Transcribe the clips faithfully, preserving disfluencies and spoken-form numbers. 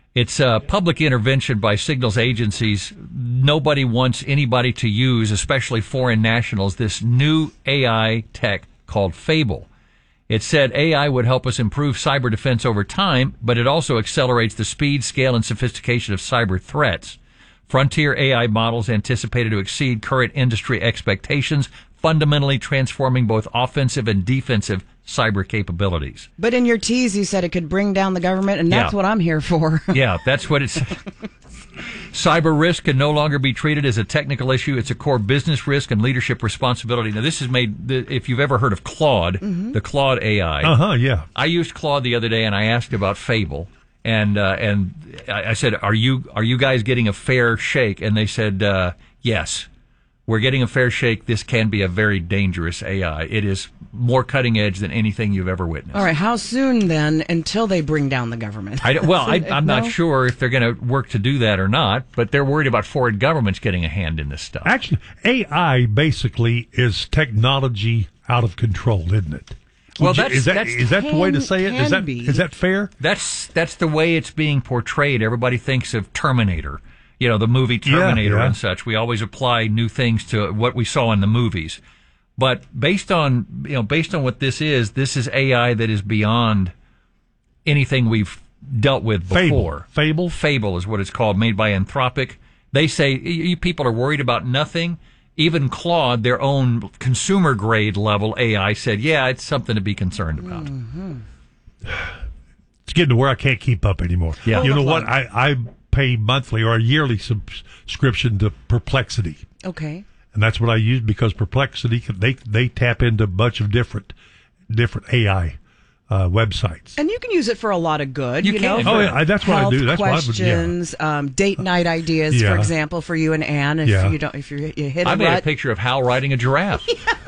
It's uh, public intervention by signals agencies. Nobody wants anybody to use, especially foreign nationals, this new A I tech called Fable. It said A I would help us improve cyber defense over time, but it also accelerates the speed, scale, and sophistication of cyber threats. Frontier A I models anticipated to exceed current industry expectations, fundamentally transforming both offensive and defensive cyber capabilities. But in your tease, you said it could bring down the government, and that's yeah. what I'm here for. yeah, that's what it's... Cyber risk can no longer be treated as a technical issue. It's a core business risk and leadership responsibility. Now, this is made, if you've ever heard of Claude, mm-hmm. the Claude A I. Uh-huh, yeah. I used Claude the other day, and I asked about Fable. And uh, and I said, are you are you guys getting a fair shake? And they said, uh, yes. We're getting a fair shake. This can be a very dangerous A I. It is more cutting edge than anything you've ever witnessed. All right, how soon then until they bring down the government? I, well, I, I'm no? not sure if they're going to work to do that or not, but they're worried about foreign governments getting a hand in this stuff. Actually, A I basically is technology out of control, isn't it? Well, that's, is that, that's, is that the way to say it? Is that, be. is that fair? That's that's the way it's being portrayed. Everybody thinks of Terminator. You know, the movie Terminator yeah, yeah. and such. We always apply new things to what we saw in the movies. But based on, you know, based on what this is, this is A I that is beyond anything we've dealt with before. Fable? Fable? Fable is what it's called, made by Anthropic. They say you people are worried about nothing. Even Claude, their own consumer grade level A I, said, yeah, it's something to be concerned about. Mm-hmm. It's getting to where I can't keep up anymore. Yeah. You know what? I, I pay monthly or a yearly subscription to Perplexity. Okay. And that's what I use because Perplexity, they they tap into a bunch of different different A I uh, websites. And you can use it for a lot of good. You You, can. know, Oh, yeah, that's what I health do. That's what I would- questions, um, date night ideas, Yeah. for example, for you and Ann. If Yeah. you don't, if you you hit a I made rut. a picture of Hal riding a giraffe.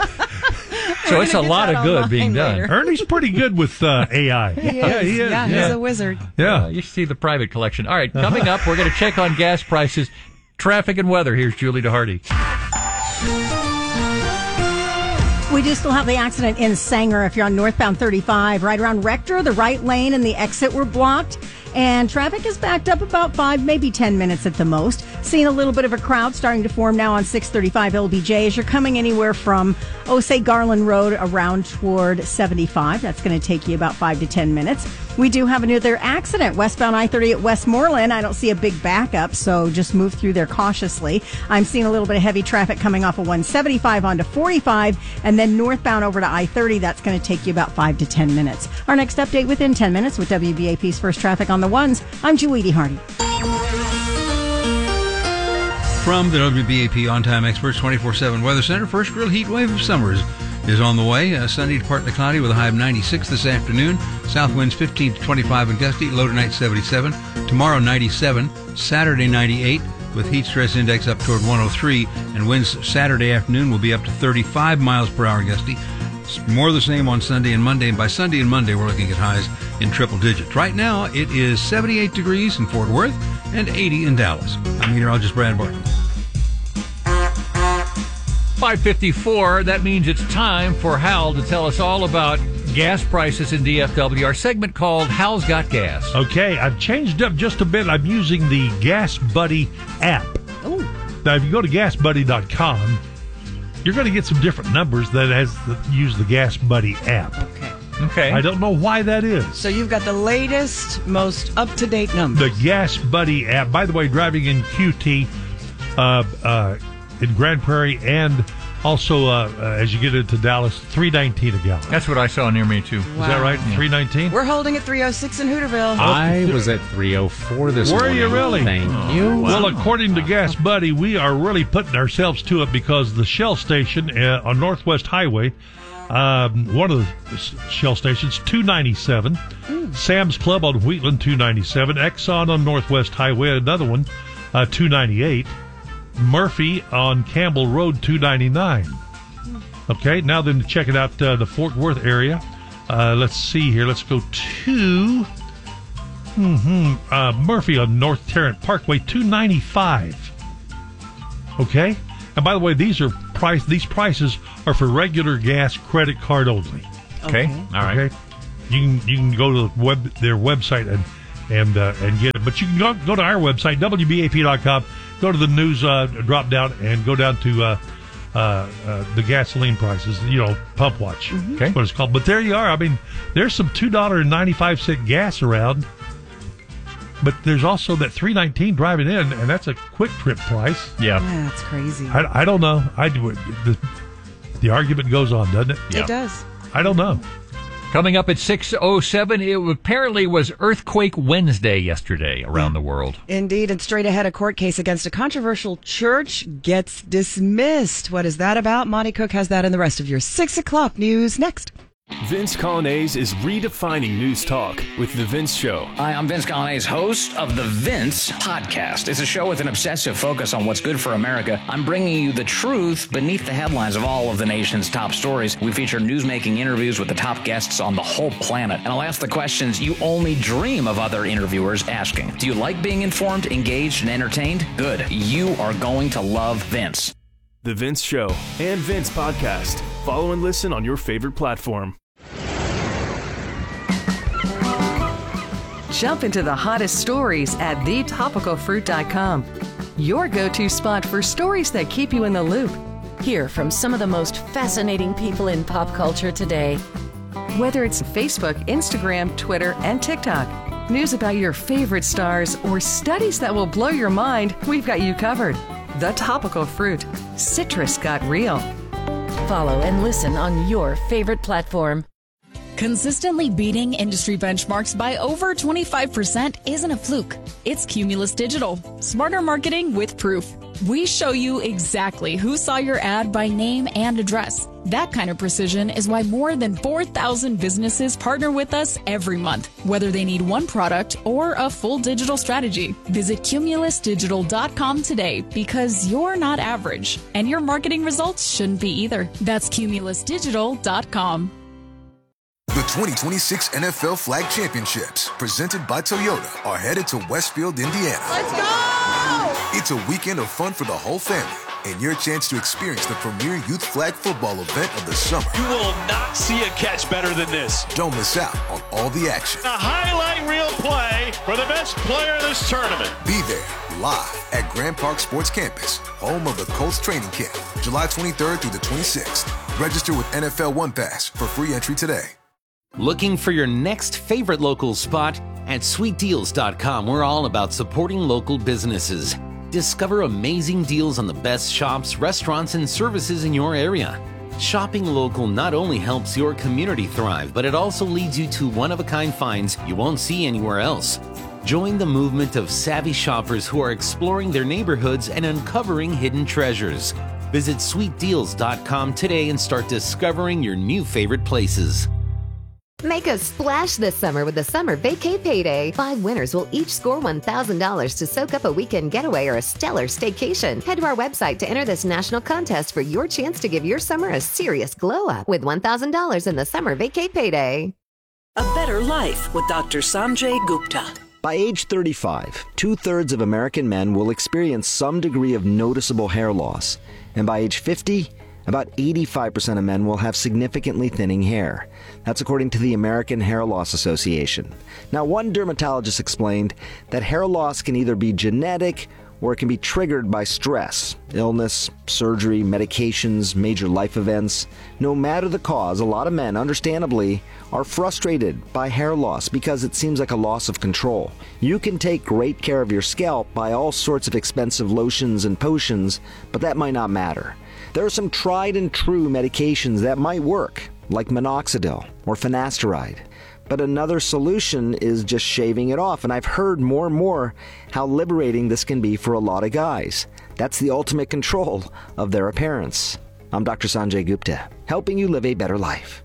So We're it's a gonna get lot that of good online being done. later. Ernie's pretty good with uh, A I. He Yeah, is. he is. Yeah, Yeah. he's a wizard. Yeah. Uh, you see the private collection. All right, coming up, we're going to check on gas prices, traffic, and weather. Here's Julie DeHardy. We do still have the accident in Sanger if you're on northbound thirty-five. Right around Rector, the right lane and the exit were blocked. And traffic is backed up about five, maybe ten minutes at the most. Seeing a little bit of a crowd starting to form now on six thirty-five L B J as you're coming anywhere from, oh, say, Garland Road around toward seventy-five. That's going to take you about five to ten minutes. We do have another accident westbound I thirty at Westmoreland. I don't see a big backup, so just move through there cautiously. I'm seeing a little bit of heavy traffic coming off of one seventy-five onto forty-five, and then northbound over to I thirty. That's going to take you about five to ten minutes. Our next update within ten minutes with W B A P's First Traffic on the Ones. I'm Julie DeHardy. From the W B A P On-Time Experts twenty-four seven Weather Center, first real heat wave of summer is, is on the way. Uh, sunny to partly cloudy with a high of ninety-six this afternoon. South winds fifteen to twenty-five and gusty. Low tonight seventy-seven. Tomorrow ninety-seven. Saturday ninety-eight with heat stress index up toward one oh three. And winds Saturday afternoon will be up to thirty-five miles per hour gusty. It's more the same on Sunday and Monday. And by Sunday and Monday, we're looking at highs in triple digits. Right now, it is seventy-eight degrees in Fort Worth and eighty in Dallas. I'm meteorologist Brad Barton. five fifty-four, that means it's time for Hal to tell us all about gas prices in D F W, our segment called Hal's Got Gas. Okay, I've changed up just a bit. I'm using the Gas Buddy app. Oh. Now, if you go to gas buddy dot com, you're going to get some different numbers that has the, use the Gas Buddy app. Okay. Okay. I don't know why that is. So you've got the latest, most up-to-date numbers. The Gas Buddy app. By the way, driving in Q T, uh, uh, in Grand Prairie, and also uh, uh, as you get into Dallas, three nineteen a gallon. That's what I saw near me, too. Is that right? Yeah. three nineteen? We're holding at three oh six in Hooterville. I was at three oh four this Were morning. you really? Thank you. Well, according to Gas Buddy, we are really putting ourselves to it because the Shell station uh, on Northwest Highway, um, one of the s- Shell stations, two ninety-seven. Mm. Sam's Club on Wheatland, two ninety-seven. Exxon on Northwest Highway, another one, uh, two ninety-eight. Murphy on Campbell Road, two ninety-nine. Okay, now then, checking out uh, the Fort Worth area. Uh, let's see here. Let's go to mm-hmm, uh, Murphy on North Tarrant Parkway, two ninety-five. Okay, and by the way, these are price. These prices are for regular gas credit card only. Okay. All right. Okay, you can you can go to the web their website and and uh, and get it. But you can go, go to our website, W B A P dot com, go to the news uh, drop down, and go down to uh, uh, uh, the gasoline prices, you know, Pump Watch. Mm-hmm. That's what it's called. But there you are. I mean, there's some two dollars and ninety-five cents gas around, but there's also that three nineteen driving in, and that's a quick trip price. Yeah. Yeah, it's crazy. I, I don't know. I do. The, the argument goes on, doesn't it? Yeah. It does. I don't know. Coming up at six oh seven, it apparently was Earthquake Wednesday yesterday around the world. Indeed, and straight ahead, a court case against a controversial church gets dismissed. What is that about? Monty Cook has that in the rest of your six o'clock news next. Vince Colonnese is redefining news talk with The Vince Show. Hi, I'm Vince Colonnese, host of The Vince Podcast. It's a show with an obsessive focus on what's good for America. I'm bringing you the truth beneath the headlines of all of the nation's top stories. We feature newsmaking interviews with the top guests on the whole planet. And I'll ask the questions you only dream of other interviewers asking. Do you like being informed, engaged, and entertained? Good. You are going to love Vince. The Vince Show and Vince Podcast. Follow and listen on your favorite platform. Jump into the hottest stories at the topical fruit dot com. Your go-to spot for stories that keep you in the loop. Hear from some of the most fascinating people in pop culture today. Whether it's Facebook, Instagram, Twitter, and TikTok, news about your favorite stars, or studies that will blow your mind, we've got you covered. The Topical Fruit. Citrus got real. Follow and listen on your favorite platform. Consistently beating industry benchmarks by over twenty-five percent isn't a fluke. It's Cumulus Digital. Smarter marketing with proof. We show you exactly who saw your ad by name and address. That kind of precision is why more than four thousand businesses partner with us every month, whether they need one product or a full digital strategy. Visit cumulus digital dot com today because you're not average, and your marketing results shouldn't be either. That's cumulus digital dot com. The twenty twenty-six N F L Flag Championships, presented by Toyota, are headed to Westfield, Indiana. Let's go! It's a weekend of fun for the whole family and your chance to experience the premier youth flag football event of the summer. You will not see a catch better than this. Don't miss out on all the action. A highlight reel play for the best player in this tournament. Be there live at Grand Park Sports Campus, home of the Colts training camp, July twenty-third through the twenty-sixth. Register with N F L One Pass for free entry today. Looking for your next favorite local spot? At sweet deals dot com, we're all about supporting local businesses. Discover amazing deals on the best shops, restaurants, and services in your area. Shopping local not only helps your community thrive, but it also leads you to one-of-a-kind finds you won't see anywhere else. Join the movement of savvy shoppers who are exploring their neighborhoods and uncovering hidden treasures. Visit sweet deals dot com today and start discovering your new favorite places. Make a splash this summer with the Summer Vacay Payday. Five winners will each score one thousand dollars to soak up a weekend getaway or a stellar staycation. Head to our website to enter this national contest for your chance to give your summer a serious glow-up with one thousand dollars in the Summer Vacay Payday. A better life with Doctor Sanjay Gupta. By age thirty-five, two-thirds of American men will experience some degree of noticeable hair loss. And by age fifty, about eighty-five percent of men will have significantly thinning hair. That's according to the American Hair Loss Association. Now, one dermatologist explained that hair loss can either be genetic or it can be triggered by stress, illness, surgery, medications, major life events. No matter the cause, a lot of men, understandably, are frustrated by hair loss because it seems like a loss of control. You can take great care of your scalp by all sorts of expensive lotions and potions, but that might not matter. There are some tried and true medications that might work, like minoxidil or finasteride. But another solution is just shaving it off, and I've heard more and more how liberating this can be for a lot of guys. That's the ultimate control of their appearance. I'm Doctor Sanjay Gupta, helping you live a better life.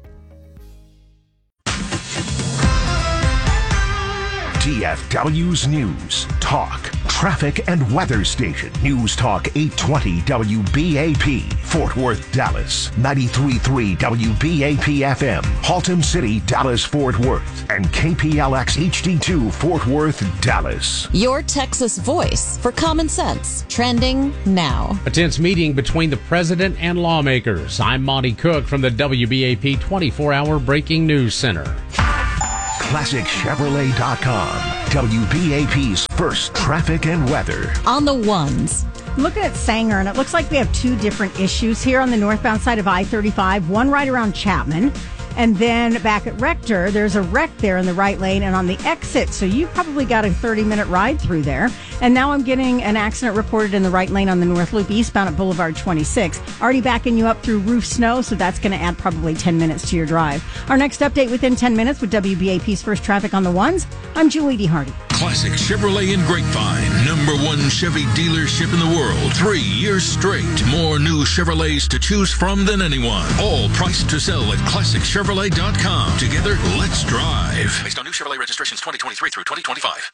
D F W's News, Talk, Traffic and Weather Station. News Talk eight twenty W B A P, Fort Worth, Dallas. ninety-three point three W B A P F M, Haltom City, Dallas, Fort Worth. And K P L X H D two, Fort Worth, Dallas. Your Texas voice for common sense. Trending now. A tense meeting between the president and lawmakers. I'm Monty Cook from the W B A P twenty-four hour Breaking News Center. classic chevrolet dot com. W B A P's first traffic and weather. On the ones. Looking at Sanger, and it looks like we have two different issues here on the northbound side of I thirty-five, one right around Chapman, and then back at Rector, there's a wreck there in the right lane and on the exit, so you probably got a thirty-minute ride through there. And now I'm getting an accident reported in the right lane on the North Loop eastbound at Boulevard twenty-six. Already backing you up through roof snow, so that's going to add probably ten minutes to your drive. Our next update within ten minutes with W B A P's First Traffic on the Ones. I'm Julie D. Hardy. Classic Chevrolet in Grapevine, number one Chevy dealership in the world, three years straight. More new Chevrolets to choose from than anyone. All priced to sell at classic chevrolet dot com. Together, let's drive. Based on new Chevrolet registrations twenty twenty-three through twenty twenty-five.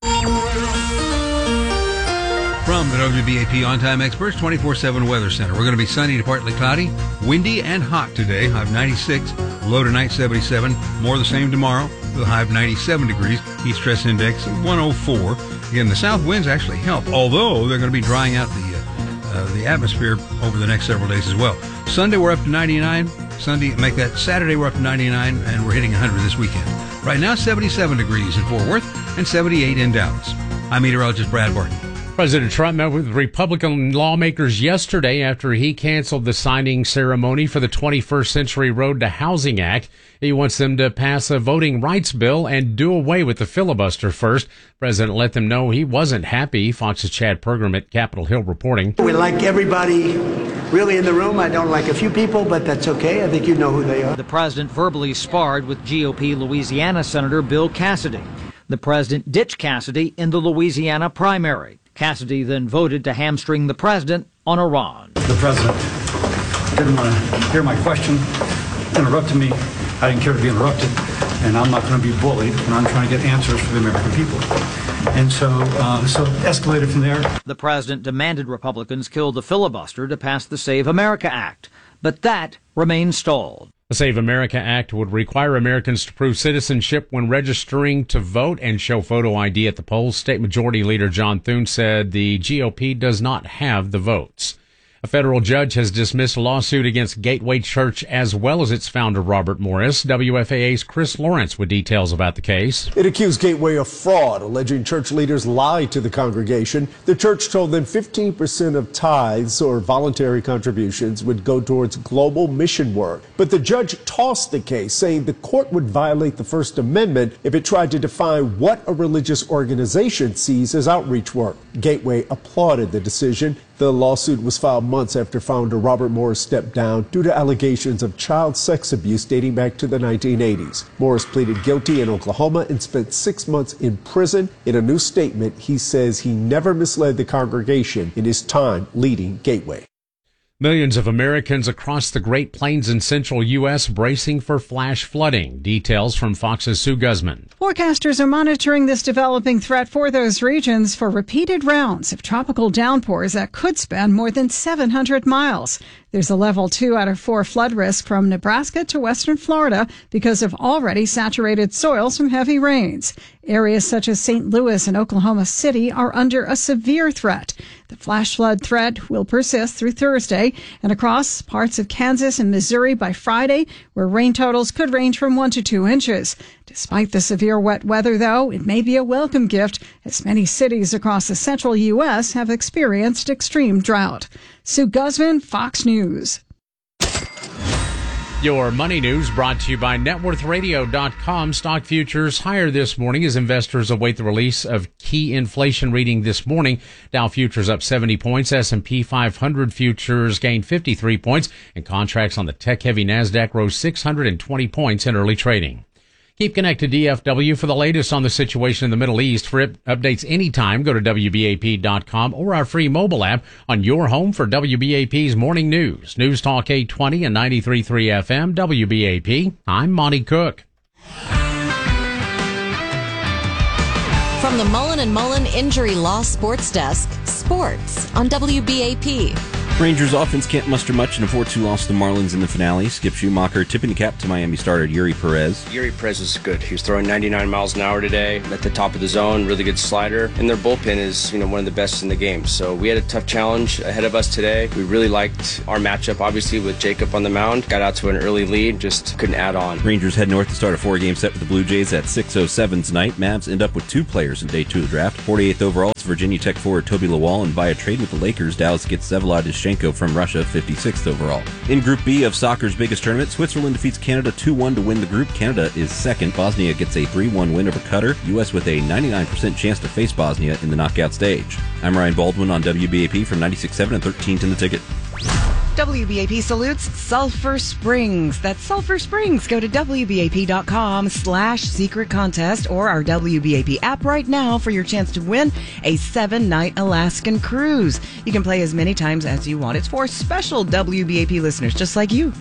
From the W B A P On-Time Experts twenty-four seven Weather Center. We're going to be sunny to partly cloudy, windy and hot today. High of ninety-six, low tonight seventy-seven. More the same tomorrow with a high of ninety-seven degrees. Heat stress index one oh four. Again, the south winds actually help, although they're going to be drying out the uh, uh, the atmosphere over the next several days as well. Sunday we're up to ninety-nine. Sunday, make that Saturday we're up to ninety-nine, and we're hitting one hundred this weekend. Right now, seventy-seven degrees in Fort Worth and seventy-eight in Dallas. I'm meteorologist Brad Barton. President Trump met with Republican lawmakers yesterday after he canceled the signing ceremony for the twenty-first Century Road to Housing Act. He wants them to pass a voting rights bill and do away with the filibuster first. President let them know he wasn't happy. Fox's Chad Pergram at Capitol Hill reporting. We like everybody really in the room. I don't like a few people, but that's okay. I think you know who they are. The president verbally sparred with G O P Louisiana Senator Bill Cassidy. The president ditched Cassidy in the Louisiana primary. Cassidy then voted to hamstring the president on Iran. The president didn't want to hear my question, interrupted me. I didn't care to be interrupted, and I'm not going to be bullied, and I'm trying to get answers for the American people. And so, uh, so it escalated from there. The president demanded Republicans kill the filibuster to pass the Save America Act, but that remains stalled. The Save America Act would require Americans to prove citizenship when registering to vote and show photo I D at the polls. State Majority Leader John Thune said the G O P does not have the votes. A federal judge has dismissed a lawsuit against Gateway Church as well as its founder, Robert Morris. W F A A's Chris Lawrence with details about the case. It accused Gateway of fraud, alleging church leaders lied to the congregation. The church told them fifteen percent of tithes or voluntary contributions would go towards global mission work. But the judge tossed the case, saying the court would violate the First Amendment if it tried to define what a religious organization sees as outreach work. Gateway applauded the decision. The lawsuit was filed months after founder Robert Morris stepped down due to allegations of child sex abuse dating back to the nineteen eighties. Morris pleaded guilty in Oklahoma and spent six months in prison. In a new statement, he says he never misled the congregation in his time leading Gateway. Millions of Americans across the Great Plains and central U S bracing for flash flooding. Details from Fox's Sue Guzman. Forecasters are monitoring this developing threat for those regions for repeated rounds of tropical downpours that could span more than seven hundred miles. There's a level two out of four flood risk from Nebraska to western Florida because of already saturated soils from heavy rains. Areas such as Saint Louis and Oklahoma City are under a severe threat. The flash flood threat will persist through Thursday and across parts of Kansas and Missouri by Friday, where rain totals could range from one to two inches. Despite the severe wet weather, though, it may be a welcome gift as many cities across the central U S have experienced extreme drought. Sue Guzman, Fox News. Your money news brought to you by net worth radio dot com. Stock futures higher this morning as investors await the release of key inflation reading this morning. Dow futures up seventy points. S and P five hundred futures gained fifty-three points. And contracts on the tech-heavy NASDAQ rose six hundred twenty points in early trading. Keep connected to D F W for the latest on the situation in the Middle East. For updates anytime, go to W B A P dot com or our free mobile app on your home for W B A P's morning news. News Talk eight twenty and ninety-three point three F M, W B A P. I'm Monty Cook. From the Mullen and Mullen Injury Law Sports Desk, sports on W B A P. Rangers offense can't muster much in a four two loss to the Marlins in the finale. Skip Schumacher tipping the cap to Miami starter Yuri Perez. Yuri Perez is good. He was throwing ninety-nine miles an hour today at the top of the zone, really good slider. And their bullpen is, you know, one of the best in the game. So we had a tough challenge ahead of us today. We really liked our matchup, obviously, with Jacob on the mound. Got out to an early lead, just couldn't add on. Rangers head north to start a four-game set with the Blue Jays at six oh seven tonight. Mavs end up with two players in day two of the draft. forty-eighth overall, it's Virginia Tech forward Toby Lawal, and via trade with the Lakers, Dallas gets Vsevolod Ishchenko from Russia, fifty-sixth overall. In Group B of soccer's biggest tournament, Switzerland defeats Canada two one to win the group. Canada is second. Bosnia gets a three one win over Qatar. U S with a ninety-nine percent chance to face Bosnia in the knockout stage. I'm Ryan Baldwin on W B A P from ninety-six point seven and thirteenth in the ticket. W B A P salutes Sulphur Springs. That's Sulphur Springs. Go to W B A P dot com slash secret contest or our W B A P app right now for your chance to win a seven-night Alaskan cruise. You can play as many times as you want. It's for special W B A P listeners just like you.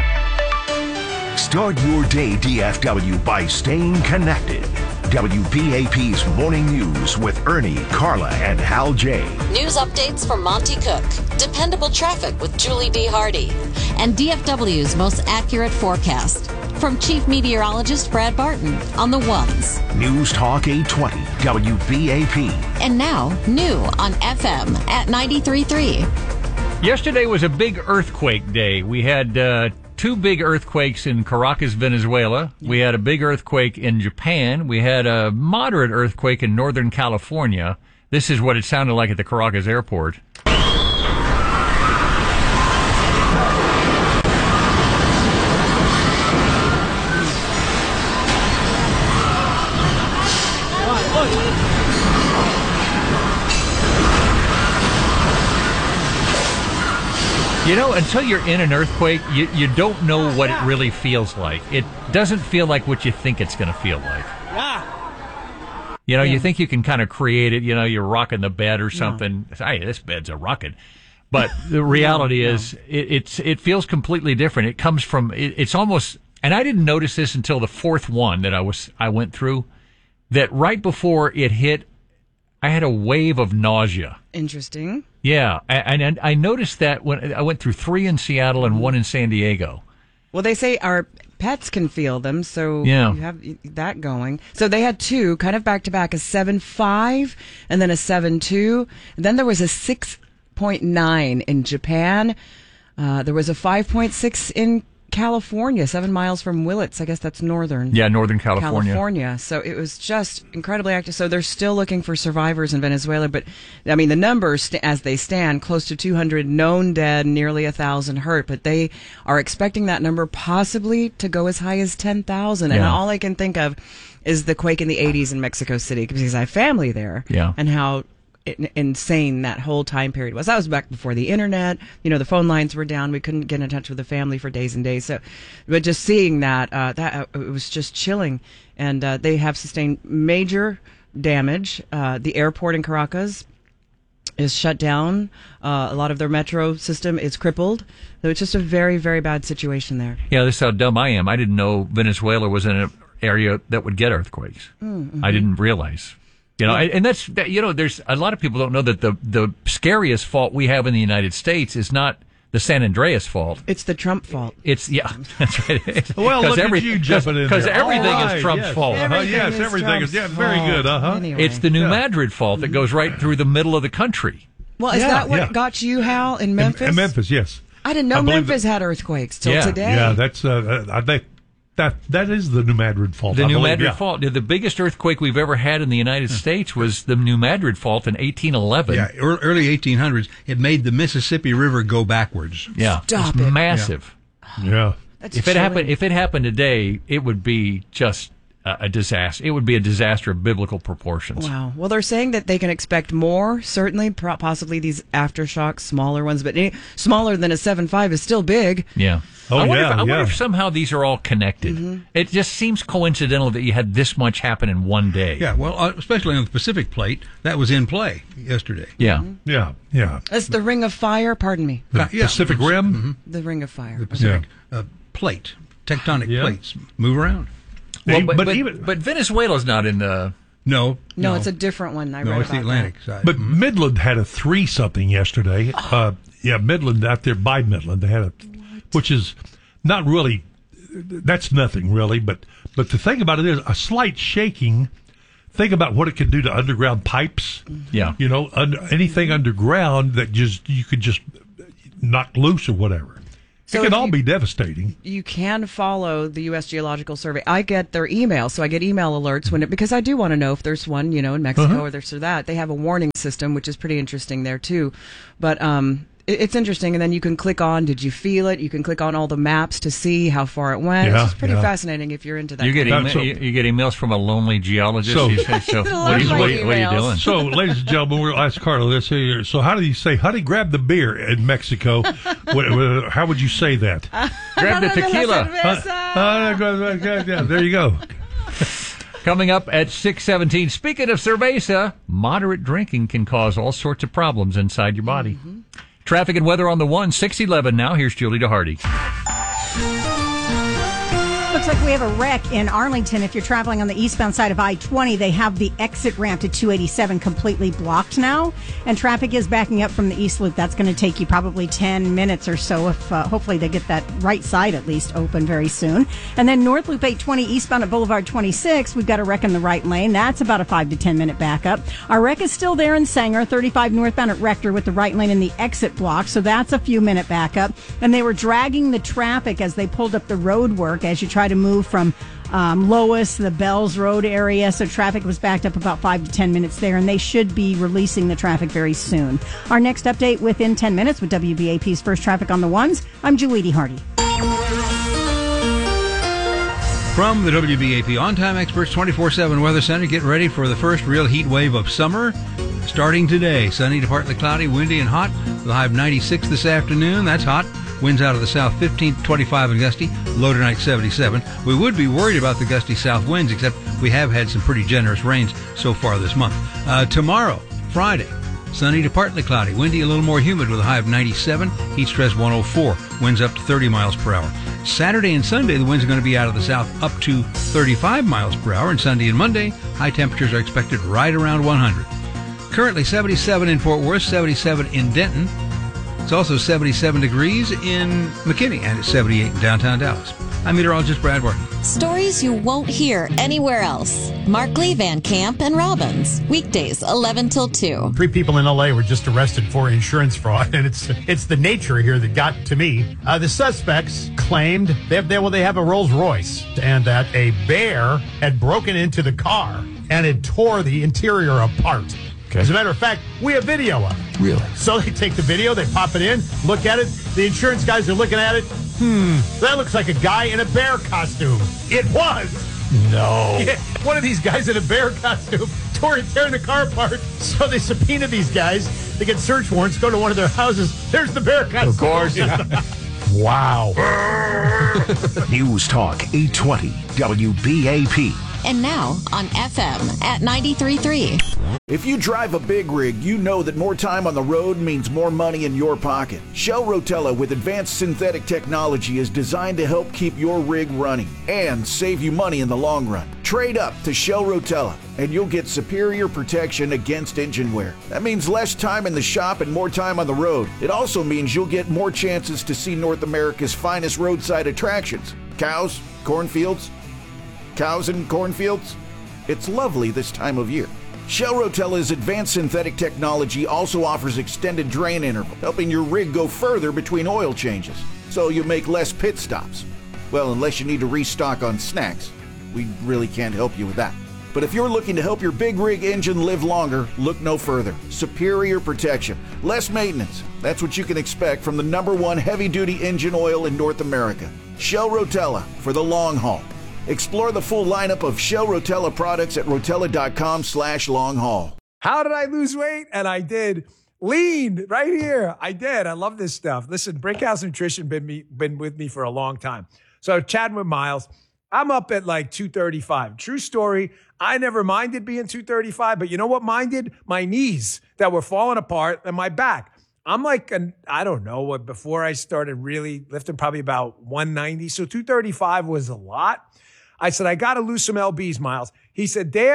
Start your day D F W by staying connected. W B A P's Morning News with Ernie, Carla, and Hal J. News updates from Monty Cook, dependable traffic with Julie D. Hardy, and D F W's most accurate forecast from Chief Meteorologist Brad Barton on the ones. News Talk eight twenty W B A P. And now, new on F M at ninety-three point three. Yesterday was a big earthquake day. We had uh, two big earthquakes in Caracas, Venezuela. We had a big earthquake in Japan. We had a moderate earthquake in Northern California. This is what it sounded like at the Caracas airport. You know, until you're in an earthquake, you, you don't know what it really feels like. It doesn't feel like what you think it's going to feel like. You know, yeah. You think you can kind of create it. You know, you're rocking the bed or something. No. Hey, this bed's a rocking. But the reality no, no. is, it, it's it feels completely different. It comes from, it, it's almost, and I didn't notice this until the fourth one that I was I went through, that right before it hit, I had a wave of nausea. Interesting. Yeah, and, and I noticed that when I went through three in Seattle and one in San Diego. Well, they say our pets can feel them, so yeah. You have that going. So they had two, kind of back to back, a seven five and then a seven two. And then there was a six point nine in Japan. Uh, there was a five point six in California, seven miles from Willits. I guess that's northern. Yeah, Northern California. California. So it was just incredibly active. So they're still looking for survivors in Venezuela. But, I mean, the numbers, st- as they stand, close to two hundred known dead, nearly one thousand hurt. But they are expecting that number possibly to go as high as ten thousand. Yeah. And all I can think of is the quake in the eighties in Mexico City, because I have family there. Yeah. And how insane that whole time period was. That was back before the internet. You know, the phone lines were down. We couldn't get in touch with the family for days and days. So, but just seeing that, uh, that uh, it was just chilling. And uh, they have sustained major damage. Uh, the airport in Caracas is shut down. Uh, a lot of their metro system is crippled. So it's just a very, very bad situation there. Yeah, this is how dumb I am. I didn't know Venezuela was in an area that would get earthquakes. Mm-hmm. I didn't realize. You know, and that's, you know, there's a lot of people don't know that the, the scariest fault we have in the United States is not the San Andreas fault. It's the Trump fault. It's, yeah, that's right. Well, look every, at you jumping in there. Because everything right, is Trump's yes. fault. Everything uh-huh. yes, is everything Trump's is, yeah, very fault. good, uh-huh. Anyway. It's the New yeah. Madrid fault that goes right through the middle of the country. Well, is yeah, that what yeah. got you, Hal, in Memphis? In, in Memphis, yes. I didn't know I Memphis that, had earthquakes till yeah. today. Yeah, that's, uh, I think. That that is the New Madrid fault. The I New believe, Madrid yeah. fault. The biggest earthquake we've ever had in the United States was the New Madrid fault in eighteen eleven. Yeah, early eighteen hundreds. It made the Mississippi River go backwards. Yeah, Stop it's it. massive. Yeah. yeah. That's if it chilling. happened, if it happened today, it would be just a, a disaster. It would be a disaster of biblical proportions. Wow. Well, they're saying that they can expect more. Certainly, possibly these aftershocks, smaller ones, but any, smaller than a seven five is still big. Yeah. Oh, I wonder, yeah, if, I wonder yeah. if somehow these are all connected. Mm-hmm. It just seems coincidental that you had this much happen in one day. Yeah, well, uh, especially on the Pacific Plate, that was in play yesterday. Yeah. Mm-hmm. Yeah, yeah. That's the Ring of Fire, pardon me. The Uh, yeah. Pacific Rim? Mm-hmm. The Ring of Fire. The Pacific uh, Plate, tectonic Yeah. plates move around. Well, Hey, but, but but, even- but Venezuela's not in the No. No, it's a different one. I no, read it's the about Atlantic that. side. But Midland had a three something yesterday. Uh, yeah, Midland out there by Midland, they had a, which is not really, that's nothing really. But but the thing about it is a slight shaking. Think about what it could do to underground pipes. Yeah, you know, under, anything underground that just you could just knock loose or whatever. So it can if all you- be devastating. You can follow the U S Geological Survey. I get their email, so I get email alerts when it, because I do want to know if there's one, you know, in Mexico Uh-huh. or this or that. They have a warning system, which is pretty interesting there too. But um, it, it's interesting, and then you can click on, did you feel it? You can click on all the maps to see how far it went. Yeah, it's just pretty yeah. fascinating if you're into that. You get kind of email, you, you get emails from a lonely geologist. So- You say, so what, are you, what, are you, what are you doing? So, ladies and gentlemen, we'll ask Carla this here. So, how do you say, how do you grab the beer in Mexico? what, what, how would you say that? Grab the tequila. Uh, yeah, there you go. Coming up at six seventeen, speaking of cerveza, moderate drinking can cause all sorts of problems inside your body. Mm-hmm. Traffic and weather on the one, six eleven now. Here's Julie DeHardy. Looks like we have a wreck in Arlington. If you're traveling on the eastbound side of I twenty, they have the exit ramp to two eighty-seven completely blocked now, and traffic is backing up from the east loop. That's going to take you probably ten minutes or so. If uh, hopefully they get that right side at least open very soon. And then North Loop eight twenty eastbound at Boulevard twenty-six, we've got a wreck in the right lane. That's about a five to ten minute backup. Our wreck is still there in Sanger, thirty-five northbound at Rector with the right lane in the exit block, so that's a few minute backup. And they were dragging the traffic as they pulled up the road work as you try to move from um, Lois, the Bells Road area. So traffic was backed up about five to ten minutes there, and they should be releasing the traffic very soon. Our next update within ten minutes with W B A P's First Traffic on the Ones. I'm Julie DeHardy. From the W B A P On-Time Experts twenty-four seven Weather Center, get ready for the first real heat wave of summer. Starting today, sunny to partly cloudy, windy and hot, with a high of ninety-six this afternoon. That's hot. Winds out of the south fifteen to twenty-five and gusty, low tonight seventy-seven. We would be worried about the gusty south winds, except we have had some pretty generous rains so far this month. Uh, tomorrow, Friday, sunny to partly cloudy, windy, a little more humid with a high of ninety-seven, heat stress one oh four, winds up to thirty miles per hour. Saturday and Sunday, the winds are going to be out of the south up to thirty-five miles per hour, and Sunday and Monday, high temperatures are expected right around one hundred. Currently seventy-seven in Fort Worth, seventy-seven in Denton. It's also seventy-seven degrees in McKinney, and it's seventy-eight in downtown Dallas. I'm meteorologist Brad Barton. Stories you won't hear anywhere else. Mark Lee, Van Camp, and Robbins. Weekdays, eleven till two. Three people in L A were just arrested for insurance fraud, and it's it's the nature here that got to me. Uh, the suspects claimed they have, they, well, they have a Rolls Royce, and that a bear had broken into the car and it tore the interior apart. Okay. As a matter of fact, we have video of it. Really? So they take the video, they pop it in, look at it. The insurance guys are looking at it. Hmm, that looks like a guy in a bear costume. It was. No. Yeah, one of these guys in a bear costume tore tearing the car apart. So they subpoena these guys. They get search warrants, go to one of their houses. There's the bear costume. Of course. Wow. News Talk eight twenty W B A P. And now on F M at ninety-three point three. If you drive a big rig, you know that more time on the road means more money in your pocket. Shell Rotella with advanced synthetic technology is designed to help keep your rig running and save you money in the long run. Trade up to Shell Rotella and you'll get superior protection against engine wear. That means less time in the shop and more time on the road. It also means you'll get more chances to see North America's finest roadside attractions. Cows, cornfields, cows and cornfields. It's lovely this time of year. Shell Rotella's advanced synthetic technology also offers extended drain interval, helping your rig go further between oil changes, so you make less pit stops. Well, unless you need to restock on snacks. We really can't help you with that. But if you're looking to help your big rig engine live longer, look no further. Superior protection, less maintenance. That's what you can expect from the number one heavy-duty engine oil in North America. Shell Rotella for the long haul. Explore the full lineup of Shell Rotella products at rotella.com slash long haul. How did I lose weight? And I did. Lean right here. I did. I love this stuff. Listen, Brinkhouse Nutrition been me been with me for a long time. So chatting with Miles, I'm up at like two thirty-five. True story. I never minded being two thirty-five, but you know what minded? My knees that were falling apart and my back. I'm like, an, I don't know what, before I started really lifting, probably about one ninety. So two thirty-five was a lot. I said, I got to lose some L Bs, Miles. He said, Dan,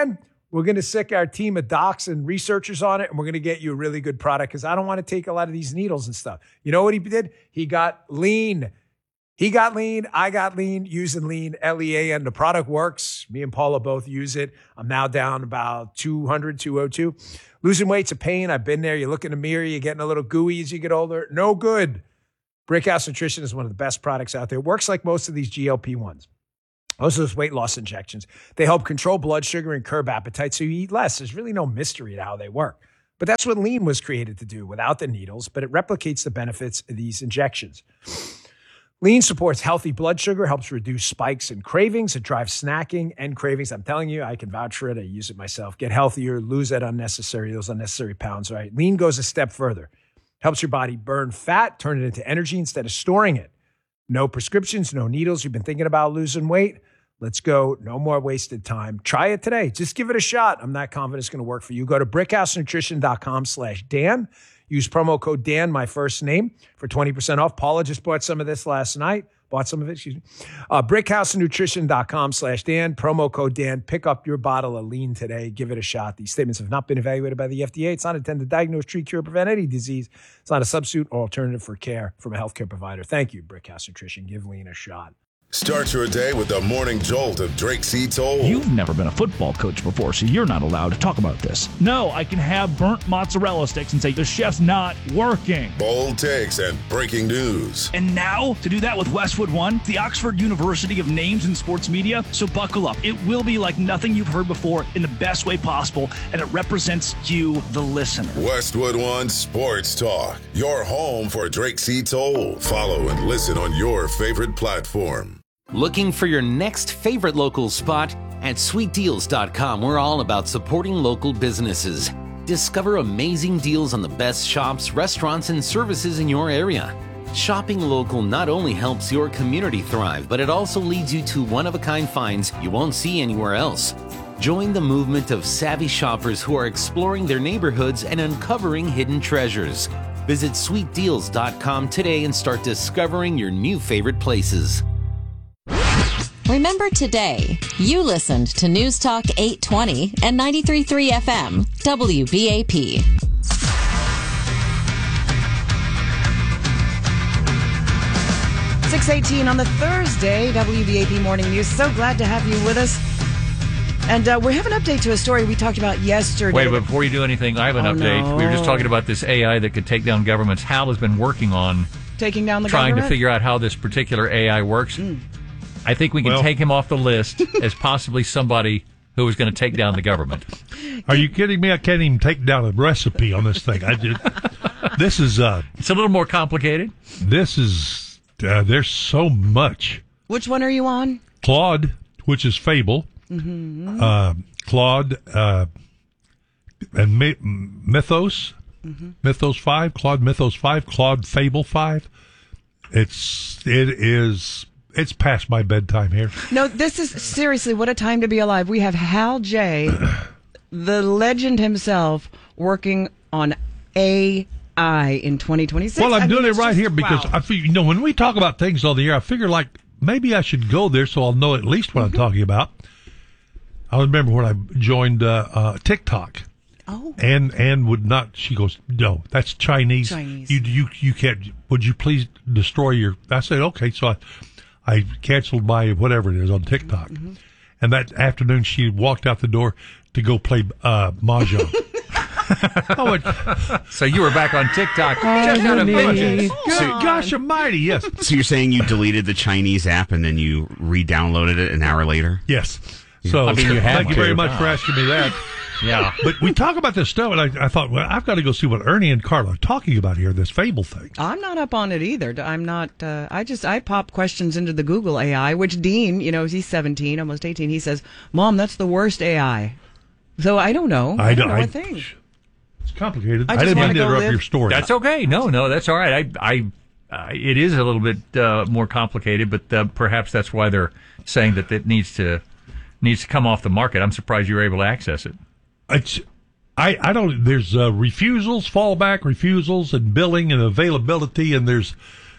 We're going to sick our team of docs and researchers on it, and we're going to get you a really good product because I don't want to take a lot of these needles and stuff. You know what he did? He got lean. He got lean. I got lean using lean, L E A N. The product works. Me and Paula both use it. I'm now down about two hundred, two oh two. Losing weight's a pain. I've been there. You look in the mirror, you're getting a little gooey as you get older. No good. Brickhouse Nutrition is one of the best products out there. It works like most of these G L P ones. Most of those weight loss injections. They help control blood sugar and curb appetite so you eat less. There's really no mystery to how they work. But that's what lean was created to do without the needles, but it replicates the benefits of these injections. Lean supports healthy blood sugar, helps reduce spikes and cravings. It drives snacking and cravings. I'm telling you, I can vouch for it. I use it myself. Get healthier, lose that unnecessary, those unnecessary pounds, right? Lean goes a step further. Helps your body burn fat, turn it into energy instead of storing it. No prescriptions, no needles. You've been thinking about losing weight? Let's go. No more wasted time. Try it today. Just give it a shot. I'm not confident it's going to work for you. Go to brickhousenutrition.com slash Dan. Use promo code Dan, my first name, for twenty percent off. Paula just bought some of this last night. Bought some of it, excuse me. Uh, brickhousenutrition.com slash Dan. Promo code Dan. Pick up your bottle of lean today. Give it a shot. These statements have not been evaluated by the F D A. It's not intended to diagnose, treat, cure, prevent any disease. It's not a substitute or alternative for care from a healthcare provider. Thank you, Brickhouse Nutrition. Give lean a shot. Start your day with the morning jolt of Drake C. Toll. You've never been a football coach before, so you're not allowed to talk about this. No, I can have burnt mozzarella sticks and say the chef's not working. Bold takes and breaking news. And now, to do that with Westwood One, the Oxford University of names in sports media. So buckle up. It will be like nothing you've heard before in the best way possible, and it represents you, the listener. Westwood One Sports Talk, your home for Drake C. Toll. Follow and listen on your favorite platform. Looking for your next favorite local spot? At sweet deals dot com, we're all about supporting local businesses. Discover amazing deals on the best shops, restaurants, and services in your area. Shopping local not only helps your community thrive, but it also leads you to one-of-a-kind finds you won't see anywhere else. Join the movement of savvy shoppers who are exploring their neighborhoods and uncovering hidden treasures. Visit sweet deals dot com today and start discovering your new favorite places. Remember today, you listened to News Talk eight twenty and ninety-three point three F M, W B A P. six eighteen on the Thursday, W B A P Morning News. So glad to have you with us. And uh, we have an update to a story we talked about yesterday. Wait, but before you do anything, I have an oh, update. No. We were just talking about this A I that could take down governments. Hal has been working on taking down the trying government? to figure out how this particular A I works. Mm. I think we can Well. take him off the list as possibly somebody who was going to take down the government. Are you kidding me? I can't even take down a recipe on this thing. I just, this is uh, it's a little more complicated. This is uh, there's so much. Which one are you on? Claude, which is Fable. Mm-hmm. Uh, Claude uh, and Mi- Mythos, mm-hmm. Mythos five, Claude Mythos five, Claude Fable five. It's it is it's past my bedtime here. No, this is seriously what a time to be alive. We have Hal J, the legend himself, working on A I in twenty twenty-six. Well, I'm I doing mean, it right just, here because wow. I feel, you know, when we talk about things on the air, I figure like maybe I should go there so I'll know at least what Mm-hmm. I'm talking about. I remember when I joined uh, uh, TikTok. Oh. And and would not. She goes, no, that's Chinese. Chinese. You you you can't. Would you please destroy your? I said okay. So I I canceled my whatever it is on TikTok. Mm-hmm. And that afternoon, she walked out the door to go play uh, mahjong. oh, so you were back on TikTok. Just out of vengeance. Good gosh almighty, yes. So you're saying you deleted the Chinese app and then you re-downloaded it an hour later? Yes. So I mean, you had thank you to. very much for asking me that. Yeah. But we talk about this stuff, and I, I thought, well, I've got to go see what Ernie and Carla are talking about here, this Fable thing. I'm not up on it either. I'm not. Uh, I just I pop questions into the Google A I, which Dean, you know, he's seventeen, almost eighteen. He says, "Mom, that's the worst A I." So I don't know. I, I don't don't- know I- a thing. It's complicated. I I, just didn't wanna mean to go interrupt live- your story. That's okay. No, no, that's all right. I, I, uh, it is a little bit uh, more complicated, but uh, perhaps that's why they're saying that it needs to needs to come off the market. I'm surprised you were able to access it. It's, I, I don't, there's uh, refusals, fallback refusals, and billing and availability, and there's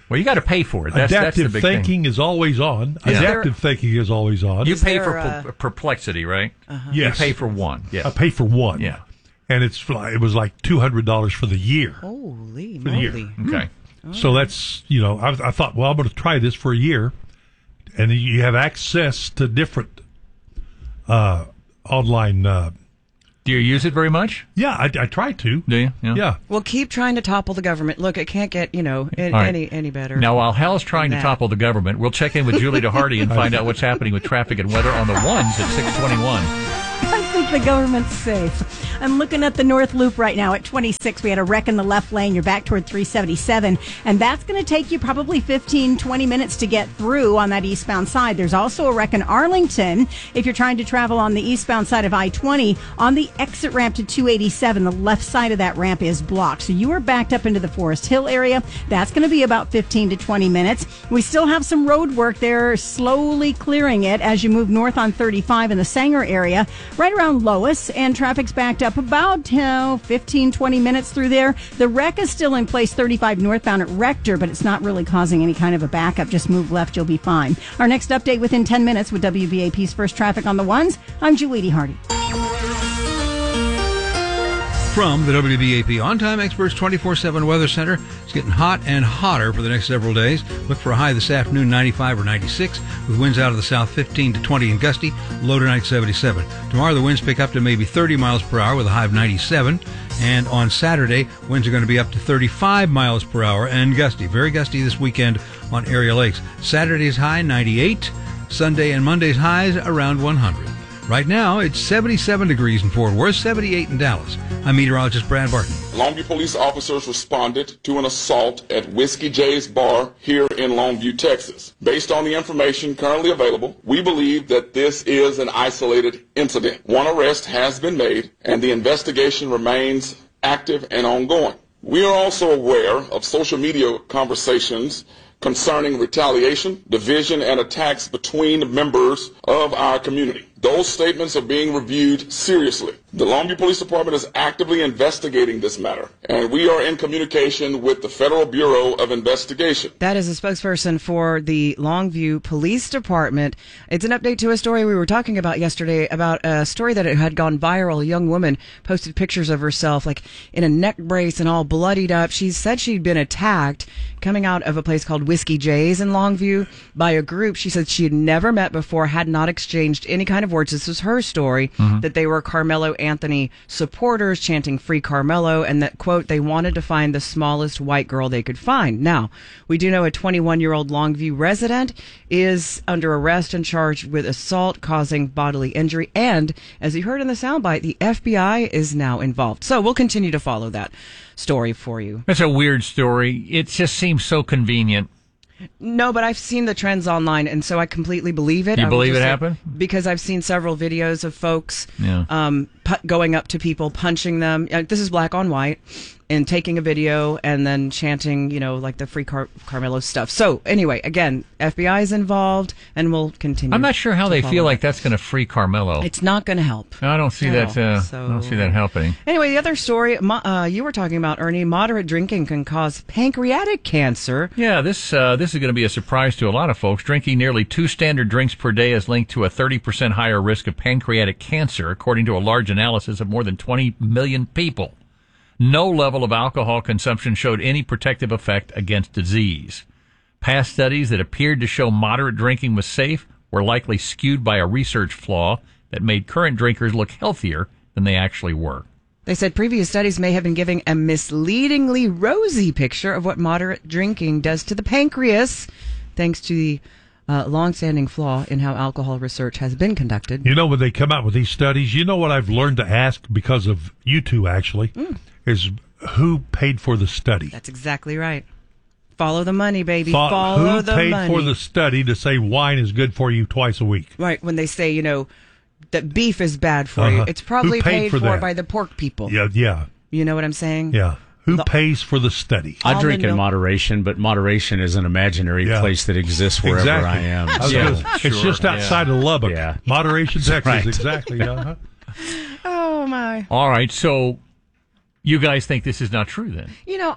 Well, you got to pay for it. That's, Adaptive that's the big thinking thing. is always on. Yeah. Adaptive thinking is always on. You Is pay there, for uh, per- perplexity, right? Uh-huh. Yes. You pay for one. Yeah. I pay for one. Yeah. And it's like, it was like two hundred dollars for the year. Holy For the year. moly. Okay. So that's, you know, I, I thought, well, I'm going to try this for a year. And then you have access to different uh, online. Uh, Do you use it very much? Yeah, I, I try to. Do you? Yeah. Yeah. Well, keep trying to topple the government. Look, it can't get, you know, a- All right. any any better. Now, while Hal's trying to than that. topple the government, we'll check in with Julie DeHardy and find out what's happening with traffic and weather on the ones at six twenty-one. I think the government's safe. I'm looking at the North Loop right now at twenty-six. We had a wreck in the left lane. You're back toward three seventy-seven. And that's going to take you probably fifteen, twenty minutes to get through on that eastbound side. There's also a wreck in Arlington. If you're trying to travel on the eastbound side of I twenty, on the exit ramp to two eighty-seven, the left side of that ramp is blocked. So you are backed up into the Forest Hill area. That's going to be about fifteen to twenty minutes. We still have some road work there, slowly clearing it as you move north on thirty-five in the Sanger area, right around Lois, and traffic's backed up about oh, fifteen, twenty minutes through there. The wreck is still in place thirty-five northbound at Rector, but it's not really causing any kind of a backup. Just move left, you'll be fine. Our next update within ten minutes with W B A P's First Traffic on the Ones. I'm Julie DeHardy. From the W B A P On-Time Experts twenty-four seven Weather Center, it's getting hot and hotter for the next several days. Look for a high this afternoon, ninety-five or ninety-six, with winds out of the south fifteen to twenty and gusty, low tonight seventy-seven. Tomorrow the winds pick up to maybe thirty miles per hour with a high of ninety-seven. And on Saturday, winds are going to be up to thirty-five miles per hour and gusty. Very gusty this weekend on area lakes. Saturday's high, ninety-eight. Sunday and Monday's highs around one hundred. Right now, it's seventy-seven degrees in Fort Worth, seventy-eight in Dallas. I'm meteorologist Brad Barton. Longview police officers responded to an assault at Whiskey J's Bar here in Longview, Texas. Based on the information currently available, we believe that this is an isolated incident. One arrest has been made, and the investigation remains active and ongoing. We are also aware of social media conversations concerning retaliation, division, and attacks between members of our community. Those statements are being reviewed seriously. The Longview Police Department is actively investigating this matter, and we are in communication with the Federal Bureau of Investigation. That is a spokesperson for the Longview Police Department. It's an update to a story we were talking about yesterday, about a story that had gone viral. A young woman posted pictures of herself like in a neck brace and all bloodied up. She said she'd been attacked coming out of a place called Whiskey J's in Longview by a group she said she had never met before, had not exchanged any kind of words. This was her story, mm-hmm. that they were Carmelo Anthony supporters chanting "Free Carmelo," and that, quote, they wanted to find the smallest white girl they could find. Now, we do know a twenty-one-year-old Longview resident is under arrest and charged with assault causing bodily injury. And, as you heard in the soundbite, the F B I is now involved. So we'll continue to follow that story for you. That's a weird story. It just seems so convenient. No, but I've seen the trends online, and so I completely believe it. You I believe just it say- happened? Because I've seen several videos of folks Yeah. um, pu- going up to people, punching them. Uh, This is black on white, and taking a video and then chanting, you know, like the Free Car- Carmelo stuff. So anyway, again, F B I is involved, and we'll continue. I'm not sure how to they follow feel it. like that's going to free Carmelo. It's not going to help. I don't see at that. all. Uh, So- I don't see that happening. Anyway, the other story mo- uh, you were talking about, Ernie, moderate drinking can cause pancreatic cancer. Yeah, this uh, this is going to be a surprise to a lot of folks. Drinking nearly two standard drinks per day is linked to a thirty percent higher risk of pancreatic cancer, according to a large analysis of more than twenty million people. No level of alcohol consumption showed any protective effect against disease. Past studies that appeared to show moderate drinking was safe were likely skewed by a research flaw that made current drinkers look healthier than they actually were. They said previous studies may have been giving a misleadingly rosy picture of what moderate drinking does to the pancreas, thanks to the uh, long-standing flaw in how alcohol research has been conducted. You know, when they come out with these studies, you know what I've learned to ask because of you two, actually, Mm. is who paid for the study? That's exactly right. Follow the money, baby. Thought- Follow who the paid money. for the study to say wine is good for you twice a week? Right, when they say, you know, that beef is bad for you, Uh-huh. it's probably Who paid paid for for, that? by the pork people. Yeah, yeah, You know what I'm saying? yeah. Who The- pays for the study? I drink Almond in milk. moderation, but moderation is an imaginary Yeah. place that exists wherever Exactly. I am. I was So- gonna- it's just outside of Lubbock. Yeah. Moderation, Texas. Right. Exactly. Uh-huh. Oh, my. All right, so you guys think this is not true then? You know, I,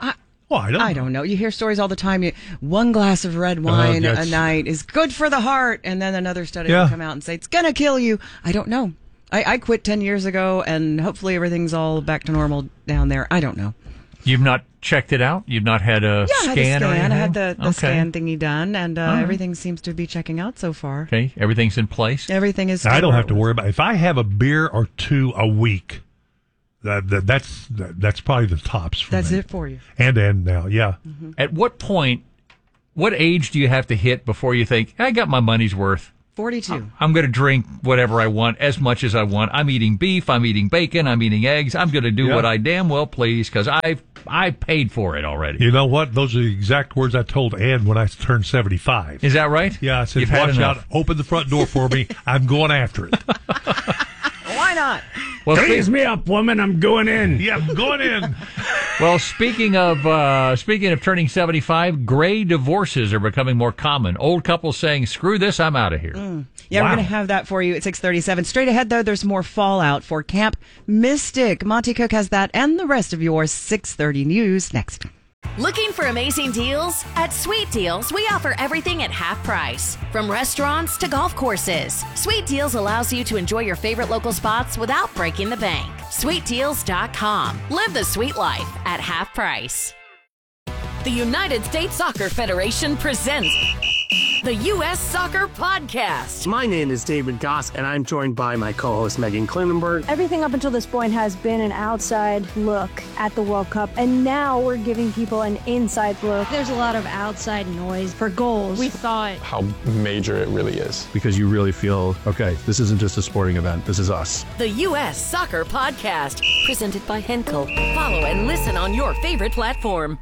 Well, I don't. I don't know. You hear stories all the time. You, one glass of red wine Uh, a that's- night is good for the heart, and then another study Yeah. will come out and say it's going to kill you. I don't know. I, I quit ten years ago, and hopefully everything's all back to normal down there. I don't know. You've not checked it out? You've not had a Yeah, I had scan a or scan. anything? I had the, the Okay. scan thingy done, and uh, All right. everything seems to be checking out so far. Okay, everything's in place? Everything is. I don't have to worry about. If I have a beer or two a week, that, that that's that, that's probably the tops for That's me. it for you. And and now, yeah. At what point, what age do you have to hit before you think, I got my money's worth? forty-two. I'm going to drink whatever I want, as much as I want. I'm eating beef, I'm eating bacon, I'm eating eggs. I'm going to do Yeah. what I damn well please because I I paid for it already. You know what? Those are the exact words I told Ann when I turned seventy-five. Is that right? Yeah, I said, You've had watch enough. out, open the front door for me. I'm going after it. Why not? Well, Raise speak- me up, woman. I'm going in. Yeah, I'm going in. Well, speaking of uh, speaking of turning seventy-five, gray divorces are becoming more common. Old couples saying, "Screw this, I'm out of here." Mm. Yeah, Wow. we're going to have that for you at six thirty-seven. Straight ahead, though, there's more fallout for Camp Mystic. Monty Cook has that and the rest of your six thirty news next. Looking for amazing deals? At Sweet Deals, we offer everything at half price. From restaurants to golf courses, Sweet Deals allows you to enjoy your favorite local spots without breaking the bank. sweet deals dot com. Live the sweet life at half price. The United States Soccer Federation presents the U S Soccer Podcast. My name is David Goss, and I'm joined by my co-host Megan Klinenberg. Everything up until this point has been an outside look at the World Cup, and now we're giving people an inside look. There's a lot of outside noise for goals. We thought How major it really is. Because you really feel, okay, this isn't just a sporting event, this is us. The U S Soccer Podcast, presented by Henkel. Follow and listen on your favorite platform.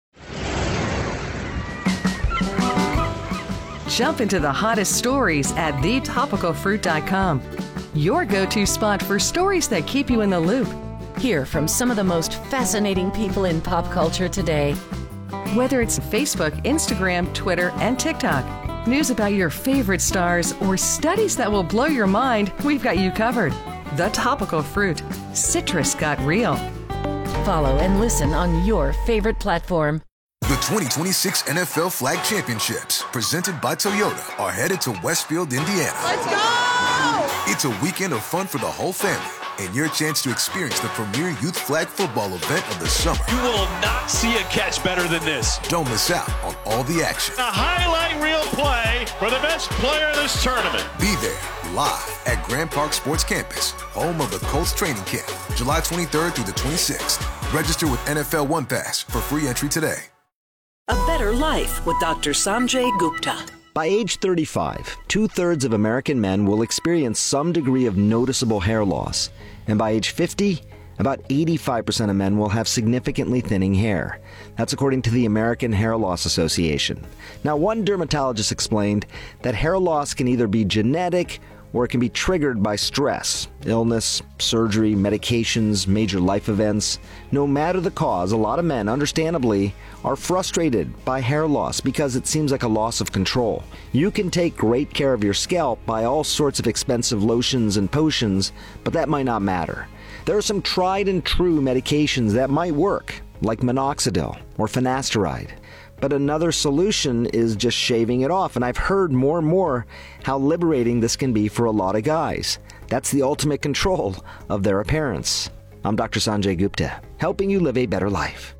Jump into the hottest stories at the topical fruit dot com. Your go-to spot for stories that keep you in the loop. Hear from some of the most fascinating people in pop culture today. Whether it's Facebook, Instagram, Twitter, and TikTok, news about your favorite stars, or studies that will blow your mind, we've got you covered. The Topical Fruit. Citrus got real. Follow and listen on your favorite platform. The twenty twenty-six N F L Flag Championships, presented by Toyota, are headed to Westfield, Indiana. Let's go! It's a weekend of fun for the whole family and your chance to experience the premier youth flag football event of the summer. You will not see a catch better than this. Don't miss out on all the action. A highlight reel play for the best player in this tournament. Be there live at Grand Park Sports Campus, home of the Colts training camp, July twenty-third through the twenty-sixth. Register with N F L One Pass for free entry today. A Better Life with Doctor Sanjay Gupta. By age thirty-five, two-thirds of American men will experience some degree of noticeable hair loss. And by age fifty, about eighty-five percent of men will have significantly thinning hair. That's according to the American Hair Loss Association. Now, one dermatologist explained that hair loss can either be genetic or it can be triggered by stress, illness, surgery, medications, major life events. No matter the cause, a lot of men, understandably, are frustrated by hair loss because it seems like a loss of control. You can take great care of your scalp by all sorts of expensive lotions and potions, but that might not matter. There are some tried and true medications that might work, like minoxidil or finasteride. But another solution is just shaving it off, and I've heard more and more how liberating this can be for a lot of guys. That's the ultimate control of their appearance. I'm Doctor Sanjay Gupta, helping you live a better life.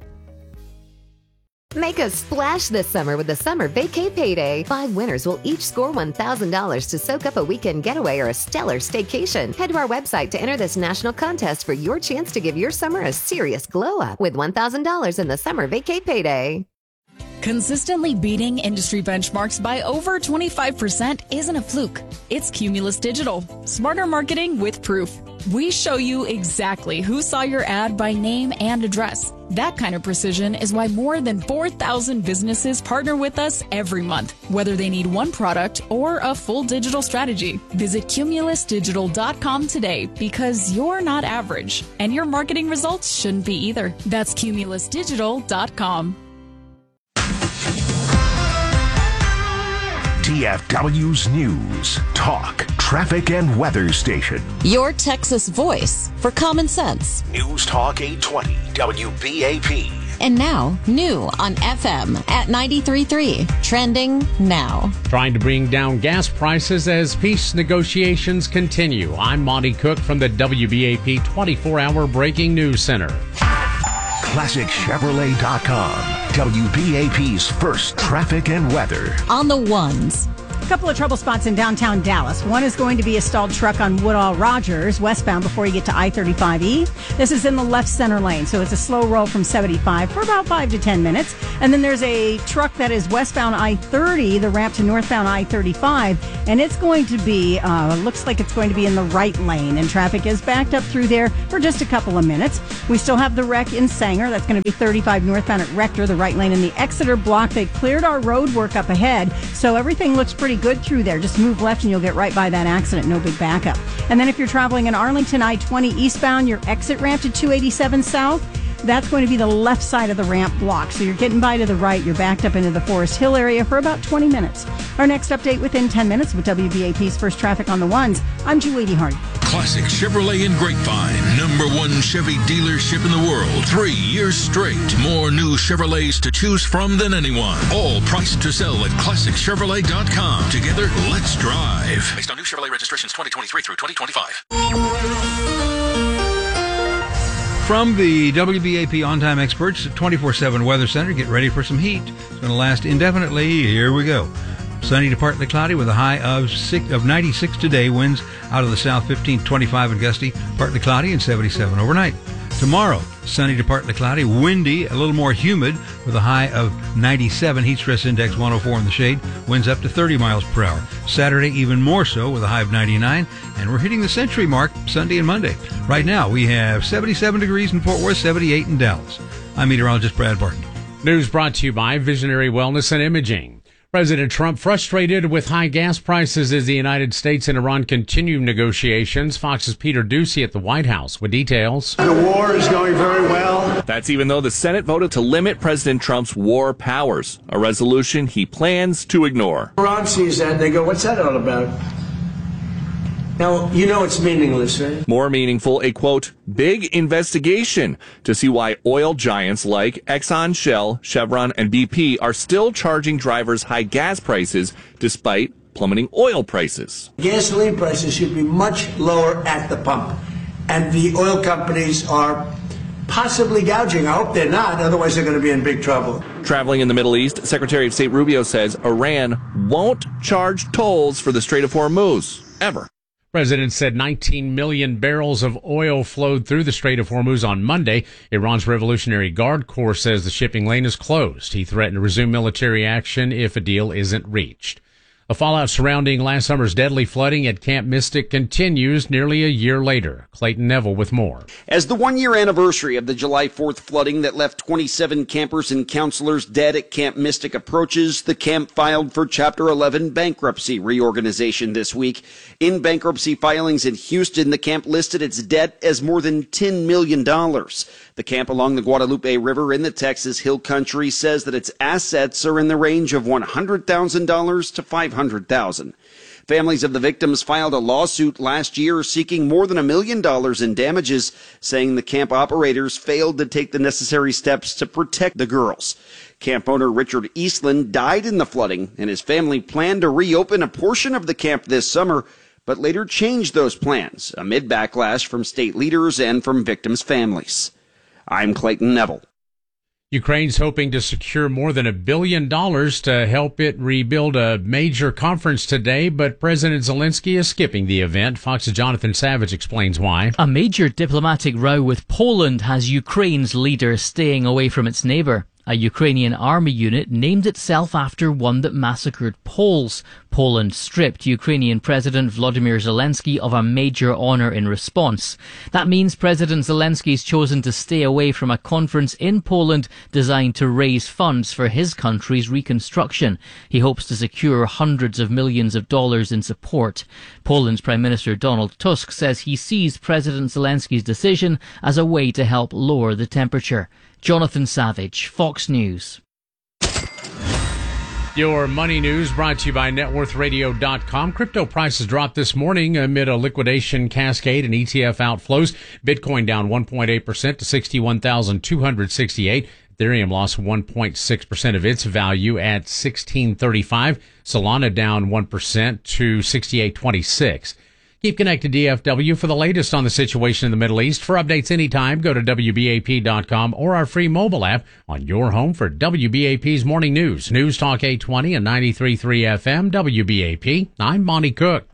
Make a splash this summer with the Summer Vacay Payday. Five winners will each score one thousand dollars to soak up a weekend getaway or a stellar staycation. Head to our website to enter this national contest for your chance to give your summer a serious glow-up with one thousand dollars in the Summer Vacay Payday. Consistently beating industry benchmarks by over twenty-five percent isn't a fluke. It's Cumulus Digital. Smarter marketing with proof. We show you exactly who saw your ad by name and address. That kind of precision is why more than four thousand businesses partner with us every month, whether they need one product or a full digital strategy. Visit cumulus digital dot com today because you're not average, and your marketing results shouldn't be either. That's cumulus digital dot com. T F W's News, Talk, Traffic, and Weather Station. Your Texas voice for common sense. News Talk eight twenty W B A P, And now, new on F M at ninety-three point three. Trending now. Trying to bring down gas prices as peace negotiations continue. I'm Monty Cook from the W B A P twenty-four hour Breaking News Center. Classic Chevrolet dot com. W B A P's first traffic and weather. On the ones. A couple of trouble spots in downtown Dallas. One is going to be a stalled truck on Woodall Rogers, westbound before you get to I thirty-five E. This is in the left center lane, so it's a slow roll from seventy-five for about five to ten minutes. And then there's a truck that is westbound I thirty, the ramp to northbound I thirty-five, and it's going to be, uh, looks like it's going to be in the right lane, and traffic is backed up through there for just a couple of minutes. We still have the wreck in Sanger. That's going to be thirty-five northbound at Rector, the right lane in the Exeter block. They cleared our road work up ahead, so everything looks pretty good through there. Just move left and you'll get right by that accident. No big backup. And then if you're traveling in Arlington I twenty eastbound, your exit ramp to two eighty-seven south, that's going to be the left side of the ramp block. So you're getting by to the right. You're backed up into the Forest Hill area for about twenty minutes. Our next update within ten minutes with W B A P's First Traffic on the Ones. I'm Julie Hardy. Classic Chevrolet in Grapevine. Number one Chevy dealership in the world. Three years straight. More new Chevrolets to choose from than anyone. All priced to sell at Classic Chevrolet dot com. Together, let's drive. Based on new Chevrolet registrations twenty twenty-three through twenty twenty-five. From the W B A P On-Time Experts twenty-four seven Weather Center, get ready for some heat. It's going to last indefinitely. Here we go. Sunny to partly cloudy with a high of six, of ninety-six today. Winds out of the south fifteen to twenty-five and gusty. Partly cloudy and seventy-seven overnight. Tomorrow, sunny to partly cloudy, windy, a little more humid with a high of ninety-seven. Heat stress index one oh four in the shade. Winds up to thirty miles per hour. Saturday, even more so with a high of ninety-nine. And we're hitting the century mark Sunday and Monday. Right now, we have seventy-seven degrees in Fort Worth, seventy-eight in Dallas. I'm meteorologist Brad Barton. News brought to you by Visionary Wellness and Imaging. President Trump frustrated with high gas prices as the United States and Iran continue negotiations. Fox's Peter Ducey at the White House with details. The war is going very well. That's even though the Senate voted to limit President Trump's war powers, a resolution he plans to ignore. Iran sees that, they go, what's that all about? Now, you know it's meaningless, right? More meaningful, a quote, big investigation to see why oil giants like Exxon, Shell, Chevron, and B P are still charging drivers high gas prices despite plummeting oil prices. Gasoline prices should be much lower at the pump, and the oil companies are possibly gouging. I hope they're not, otherwise they're going to be in big trouble. Traveling in the Middle East, Secretary of State Rubio says Iran won't charge tolls for the Strait of Hormuz, ever. President said nineteen million barrels of oil flowed through the Strait of Hormuz on Monday. Iran's Revolutionary Guard Corps says the shipping lane is closed. He threatened to resume military action if a deal isn't reached. The fallout surrounding last summer's deadly flooding at Camp Mystic continues nearly a year later. Clayton Neville with more. As the one-year anniversary of the July fourth flooding that left twenty-seven campers and counselors dead at Camp Mystic approaches, the camp filed for Chapter eleven bankruptcy reorganization this week. In bankruptcy filings in Houston, the camp listed its debt as more than ten million dollars. The camp along the Guadalupe River in the Texas Hill Country says that its assets are in the range of one hundred thousand dollars to five hundred thousand dollars. Families of the victims filed a lawsuit last year seeking more than a million dollars in damages, saying the camp operators failed to take the necessary steps to protect the girls. Camp owner Richard Eastland died in the flooding, and his family planned to reopen a portion of the camp this summer, but later changed those plans amid backlash from state leaders and from victims' families. I'm Clayton Neville. Ukraine's hoping to secure more than a billion dollars to help it rebuild a major conference today, but President Zelensky is skipping the event. Fox's Jonathan Savage explains why. A major diplomatic row with Poland has Ukraine's leader staying away from its neighbour. A Ukrainian army unit named itself after one that massacred Poles. Poland stripped Ukrainian President Volodymyr Zelensky of a major honour in response. That means President Zelensky's chosen to stay away from a conference in Poland designed to raise funds for his country's reconstruction. He hopes to secure hundreds of millions of dollars in support. Poland's Prime Minister Donald Tusk says he sees President Zelensky's decision as a way to help lower the temperature. Jonathan Savage, Fox News. Your money news brought to you by net worth radio dot com. Crypto prices dropped this morning amid a liquidation cascade and E T F outflows. Bitcoin down one point eight percent to sixty-one thousand two hundred sixty-eight. Ethereum lost one point six percent of its value at sixteen thirty-five. Solana down one percent to sixty-eight twenty-six. Keep connected to D F W for the latest on the situation in the Middle East. For updates anytime, go to W B A P dot com or our free mobile app on your home for W B A P's morning news. News Talk eight twenty and ninety-three point three F M, W B A P. I'm Monty Cook.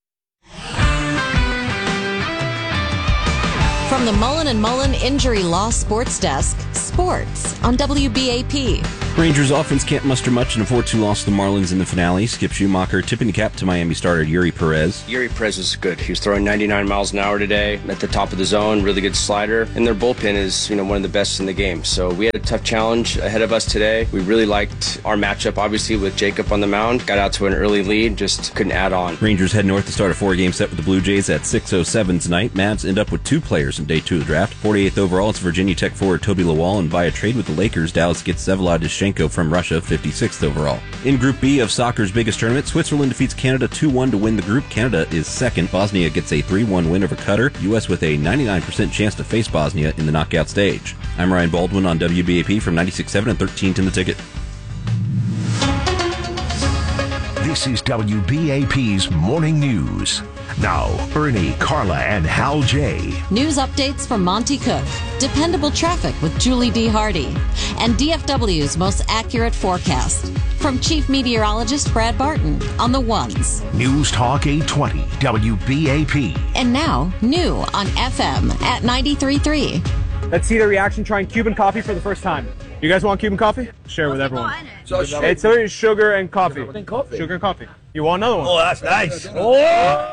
From the Mullen and Mullen Injury Law Sports Desk, sports on W B A P. Rangers offense can't muster much in a four two loss to the Marlins in the finale. Skip Schumacher tipping the cap to Miami starter Yuri Perez. Yuri Perez is good. He was throwing ninety-nine miles an hour today at the top of the zone, really good slider, and their bullpen is, you know, one of the best in the game. So we had a tough challenge ahead of us today. We really liked our matchup, obviously, with Jacob on the mound. Got out to an early lead, just couldn't add on. Rangers head north to start a four-game set with the Blue Jays at six oh seven tonight. Mavs end up with two players in day two of the draft. forty-eighth overall, it's Virginia Tech forward Toby Lawal, and via trade with the Lakers, Dallas gets Vsevolod Dishchenko from Russia, fifty-sixth overall. In Group B of soccer's biggest tournament, Switzerland defeats Canada two one to win the group. Canada is second. Bosnia gets a three one win over Qatar. U S with a ninety-nine percent chance to face Bosnia in the knockout stage. I'm Ryan Baldwin on W B A P from ninety-six point seven and thirteen in the Ticket. This is W B A P's Morning News. Now, Ernie, Carla, and Hal J. News updates from Monty Cook, dependable traffic with Julie D. Hardy, and D F W's most accurate forecast. From Chief Meteorologist Brad Barton on the ones. News Talk eight twenty, W B A P. And now, new on F M at ninety-three point three. Let's see the reaction trying Cuban coffee for the first time. You guys want Cuban coffee? Share with everyone. So it's only sugar and coffee. Sugar and coffee. You want another one? Oh, that's nice. Oh!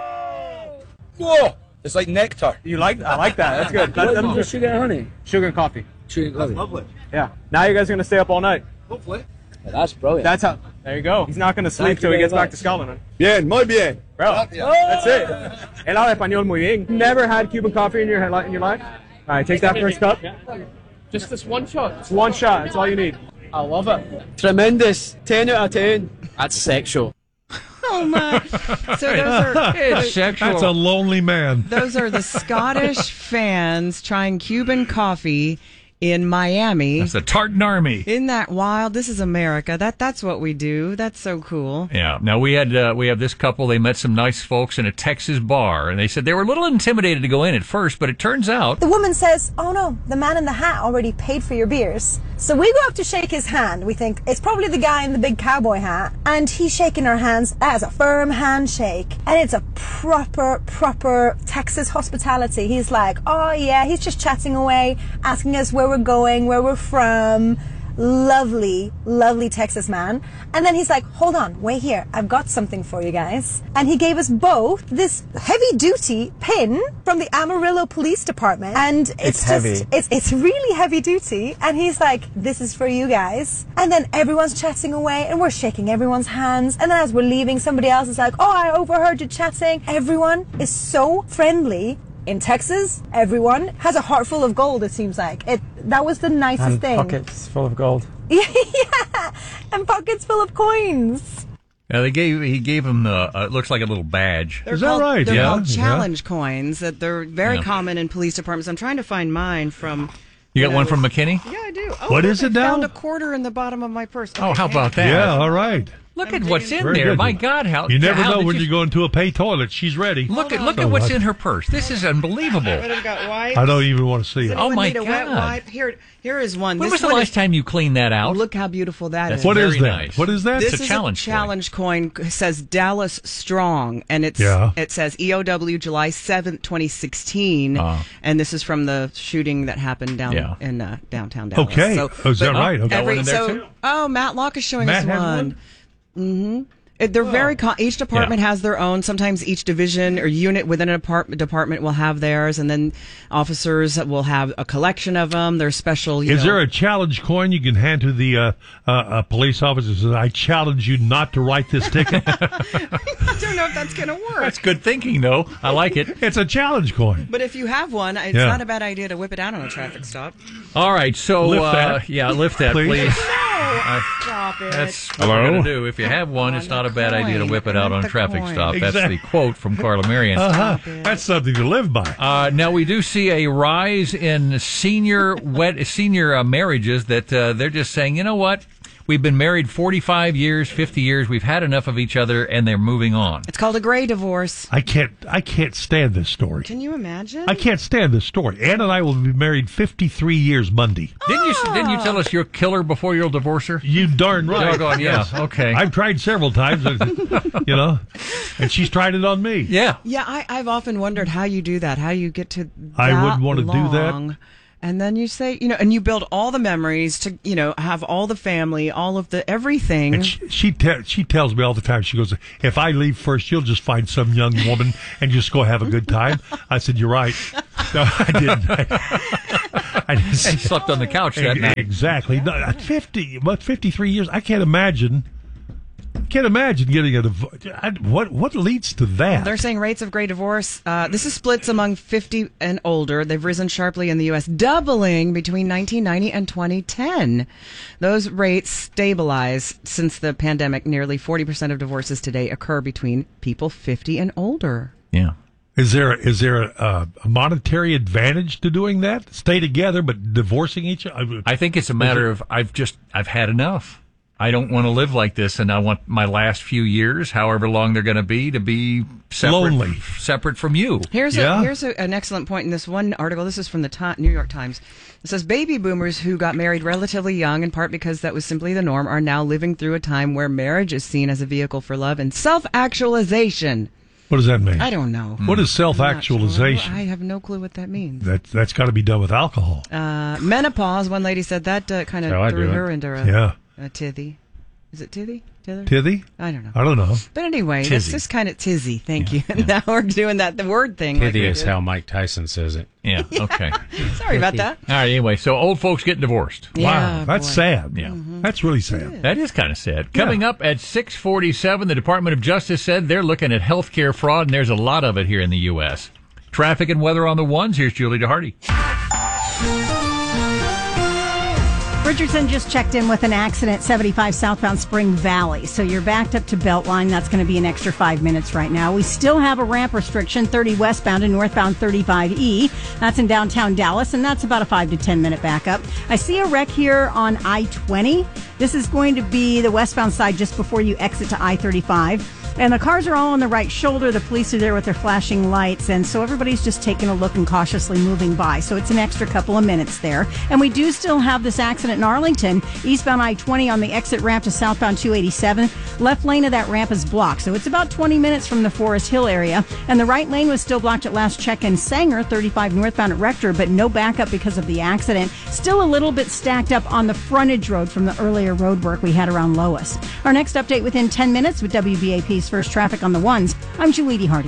Whoa! It's like nectar. You like? I like that. That's good. That, that, that, sugar and honey. Sugar and coffee. Sugar and coffee. That's lovely. Yeah. Now you guys are gonna stay up all night. Hopefully. Yeah, that's brilliant. That's how. There you go. He's not gonna sleep till he gets much. back to Scotland. Bien, muy bien. Bro, that's it. El habla español muy bien. Never had Cuban coffee in your in your life? All right, take that first cup. Just this one shot. It's one shot. That's all you need. I love it. Tremendous. ten out of ten. That's sexual. Oh my! So those are it's sexual. That's a lonely man. Those are the Scottish fans trying Cuban coffee in Miami. That's the Tartan Army. Isn't that wild? This is America. That that's what we do. That's so cool. Yeah. Now we had uh, we have this couple. They met some nice folks in a Texas bar, and they said they were a little intimidated to go in at first, but it turns out the woman says, "Oh no, the man in the hat already paid for your beers." So we go up to shake his hand. We think it's probably the guy in the big cowboy hat, and he's shaking our hands as a firm handshake, and it's a proper, proper Texas hospitality. He's like, "Oh yeah," he's just chatting away, asking us where we're going, where we're from. Lovely, lovely Texas man. And then he's like, hold on, wait here. I've got something for you guys. And he gave us both this heavy duty pin from the Amarillo Police Department. And it's, it's just, heavy. It's, it's really heavy duty. And he's like, this is for you guys. And then everyone's chatting away and we're shaking everyone's hands. And then as we're leaving, somebody else is like, oh, I overheard you chatting. Everyone is so friendly. In Texas, everyone has a heart full of gold, it seems like. It that was the nicest and thing. Pockets full of gold. Yeah, and pockets full of coins. Yeah, they gave he gave him the uh, it looks like a little badge. They're Is called, that right? They're yeah. called challenge yeah. coins. That they're very yeah. common in police departments. I'm trying to find mine from. You got one from McKinney? Yeah, I do. Oh, what look, is it I now? found a quarter in the bottom of my purse. Okay, oh, how about that? Yeah, all right. Look I'm at what's in Very there. good. My God, how you never how know when you... you go into a pay toilet. She's ready. Look at look so at what's much. in her purse. This is unbelievable. What have got wipes? I don't even want to see it. Oh my God! Need a wet wipe? Here, here is one. When this was the one last is... time you cleaned that out? Oh, look how beautiful that That's is. What is that? Nice. What is that? This it's a is challenge a challenge coin. coin. It says Dallas Strong, and it's yeah. it says E O W July seventh, twenty sixteen, uh, and this is from the shooting that happened down yeah. in uh, downtown Dallas. Okay, so, oh, is that but, right? Okay. Every, so, oh, Matlock is showing Matt us one. one? Mm-hmm. They're very. Con- each department yeah. has their own. Sometimes each division or unit within a depart- department will have theirs, and then officers will have a collection of them. They're special. You Is know. there a challenge coin you can hand to the uh, uh, a police officer that says, "I challenge you not to write this ticket"? I don't know if that's going to work. That's good thinking, though. I like it. It's a challenge coin. But if you have one, it's yeah. not a bad idea to whip it out on a traffic stop. All right, so lift uh, that. yeah, lift that, please. please. No, I, Stop it. That's what Hello? we're going to do. If you have one, it's not a bad idea to whip it out on a traffic coin. stop. That's Exactly. the quote from Carla Marion. Uh-huh. That's something to live by. Uh, now we do see a rise in senior wed- senior uh, marriages that uh, they're just saying, you know what? We've been married forty-five years, fifty years. We've had enough of each other, and they're moving on. It's called a gray divorce. I can't. I can't stand this story. Can you imagine? I can't stand this story. Ann and I will be married fifty-three years Monday. Didn't you Didn't you tell us you're a killer before you'll divorce her? You darn right. Doggone, yeah. Yes. Okay. I've tried several times, you know, and she's tried it on me. Yeah. Yeah, I, I've often wondered how you do that, how you get to I that wouldn't want to do that. long. And then you say, you know, and you build all the memories to, you know, have all the family, all of the everything. And she she, te- she tells me all the time. She goes, "If I leave first, you'll just find some young woman and just go have a good time." I said, "You're right." No, I didn't. I, I didn't And slept on the couch that night. Exactly. No, at fifty, but fifty-three years. I can't imagine. Can't imagine getting a divorce. What what leads to that? They're saying rates of gray divorce. Uh, this is splits among fifty and older. They've risen sharply in the U S, doubling between nineteen ninety and twenty ten. Those rates stabilize since the pandemic. Nearly forty percent of divorces today occur between people fifty and older. Yeah. Is there is there a, a monetary advantage to doing that? Stay together but divorcing each other? I think it's a matter of I've just I've had enough. I don't want to live like this, and I want my last few years, however long they're going to be, to be separate, Lonely. separate from you. Here's Yeah. a, here's a, an excellent point in this one article. This is from the Ti- New York Times. It says baby boomers who got married relatively young, in part because that was simply the norm, are now living through a time where marriage is seen as a vehicle for love and self-actualization. What does that mean? I don't know. What is I'm not self-actualization? sure. I have no clue what that means. That that's got to be done with alcohol. Uh, menopause. One lady said that uh, kind How I of threw do it. her into a, Yeah. a tithy. Is it tithy? Tither? Tithy? I don't know. I don't know. But anyway, Tizzy. it's just kind of tizzy. Thank you. Now we're doing that the word thing. like Tithy we is did. how Mike Tyson says it. Yeah, okay. Sorry about that. All right, anyway, so old folks getting divorced. Yeah, Wow, that's boy. sad. Yeah. That's really sad. That is kind of sad. Coming up at six forty-seven, the Department of Justice said they're looking at healthcare fraud, and there's a lot of it here in the U S. Traffic and weather on the ones. Here's Julie DeHardy. Richardson just checked in with an accident, seventy-five southbound Spring Valley. So you're backed up to Beltline. That's going to be an extra five minutes right now. We still have a ramp restriction, thirty westbound and northbound thirty-five E. That's in downtown Dallas, and that's about a five to ten minute backup. I see a wreck here on I twenty. This is going to be the westbound side just before you exit to I thirty-five. And the cars are all on the right shoulder. The police are there with their flashing lights. And so everybody's just taking a look and cautiously moving by. So it's an extra couple of minutes there. And we do still have this accident in Arlington, eastbound I twenty on the exit ramp to southbound two eighty-seven. Left lane of that ramp is blocked. So it's about twenty minutes from the Forest Hill area. And the right lane was still blocked at last check in Sanger, thirty-five northbound at Rector, but no backup because of the accident. Still a little bit stacked up on the frontage road from the earlier road work we had around Lois. Our next update within ten minutes with W B A P's First Traffic on the Ones. I'm Julie DeHardy.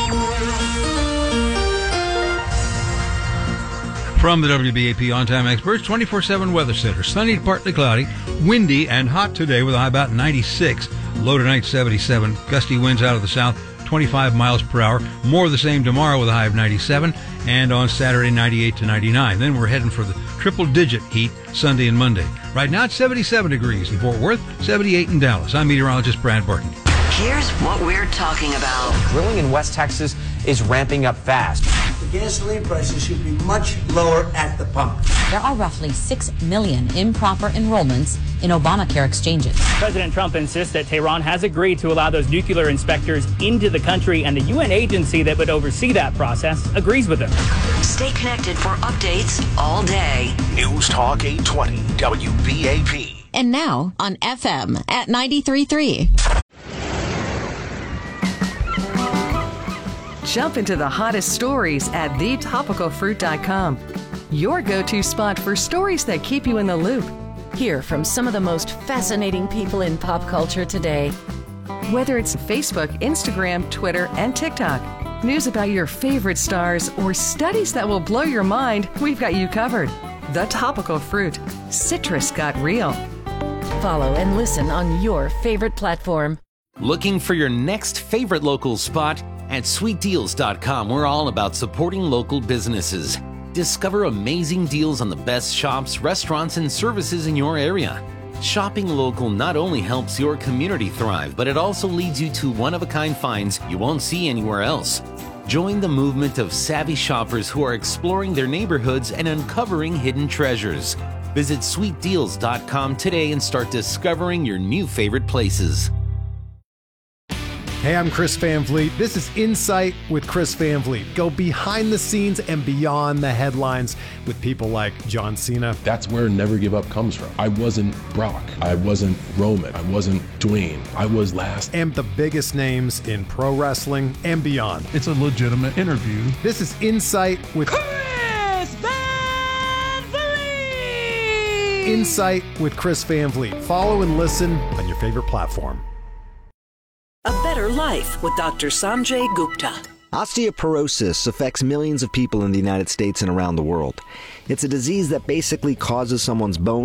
From the W B A P On-Time Experts, twenty-four seven Weather Center. Sunny to partly cloudy, windy and hot today with a high about ninety-six. Low tonight seventy-seven. Gusty winds out of the south, twenty-five miles per hour. More of the same tomorrow with a high of ninety-seven. And on Saturday, ninety-eight to ninety-nine. Then we're heading for the triple-digit heat Sunday and Monday. Right now it's seventy-seven degrees in Fort Worth, seventy-eight in Dallas. I'm meteorologist Brad Barton. Here's what we're talking about. Grilling in West Texas is ramping up fast. The gasoline prices should be much lower at the pump. There are roughly six million improper enrollments in Obamacare exchanges. President Trump insists that Tehran has agreed to allow those nuclear inspectors into the country, and the U N agency that would oversee that process agrees with him. Stay connected for updates all day. News Talk eight twenty W B A P. And now on F M at ninety-three point three. Jump into the hottest stories at the topical fruit dot com. Your go-to spot for stories that keep you in the loop. Hear from some of the most fascinating people in pop culture today. Whether it's Facebook, Instagram, Twitter, and TikTok, news about your favorite stars, or studies that will blow your mind, we've got you covered. The Topical Fruit. Citrus got real. Follow and listen on your favorite platform. Looking for your next favorite local spot? At sweet deals dot com, we're all about supporting local businesses. Discover amazing deals on the best shops, restaurants, and services in your area. Shopping local not only helps your community thrive, but it also leads you to one-of-a-kind finds you won't see anywhere else. Join the movement of savvy shoppers who are exploring their neighborhoods and uncovering hidden treasures. Visit sweet deals dot com today and start discovering your new favorite places. Hey, I'm Chris Van Vliet. This is Insight with Chris Van Vliet. Go behind the scenes and beyond the headlines with people like John Cena. That's where Never Give Up comes from. I wasn't Brock. I wasn't Roman. I wasn't Dwayne. I was last. And the biggest names in pro wrestling and beyond. It's a legitimate interview. This is Insight with Chris Van Vliet. Insight with Chris Van Vliet. Follow and listen on your favorite platform. A better life with Doctor Sanjay Gupta. Osteoporosis affects millions of people in the United States and around the world. It's a disease that basically causes someone's bones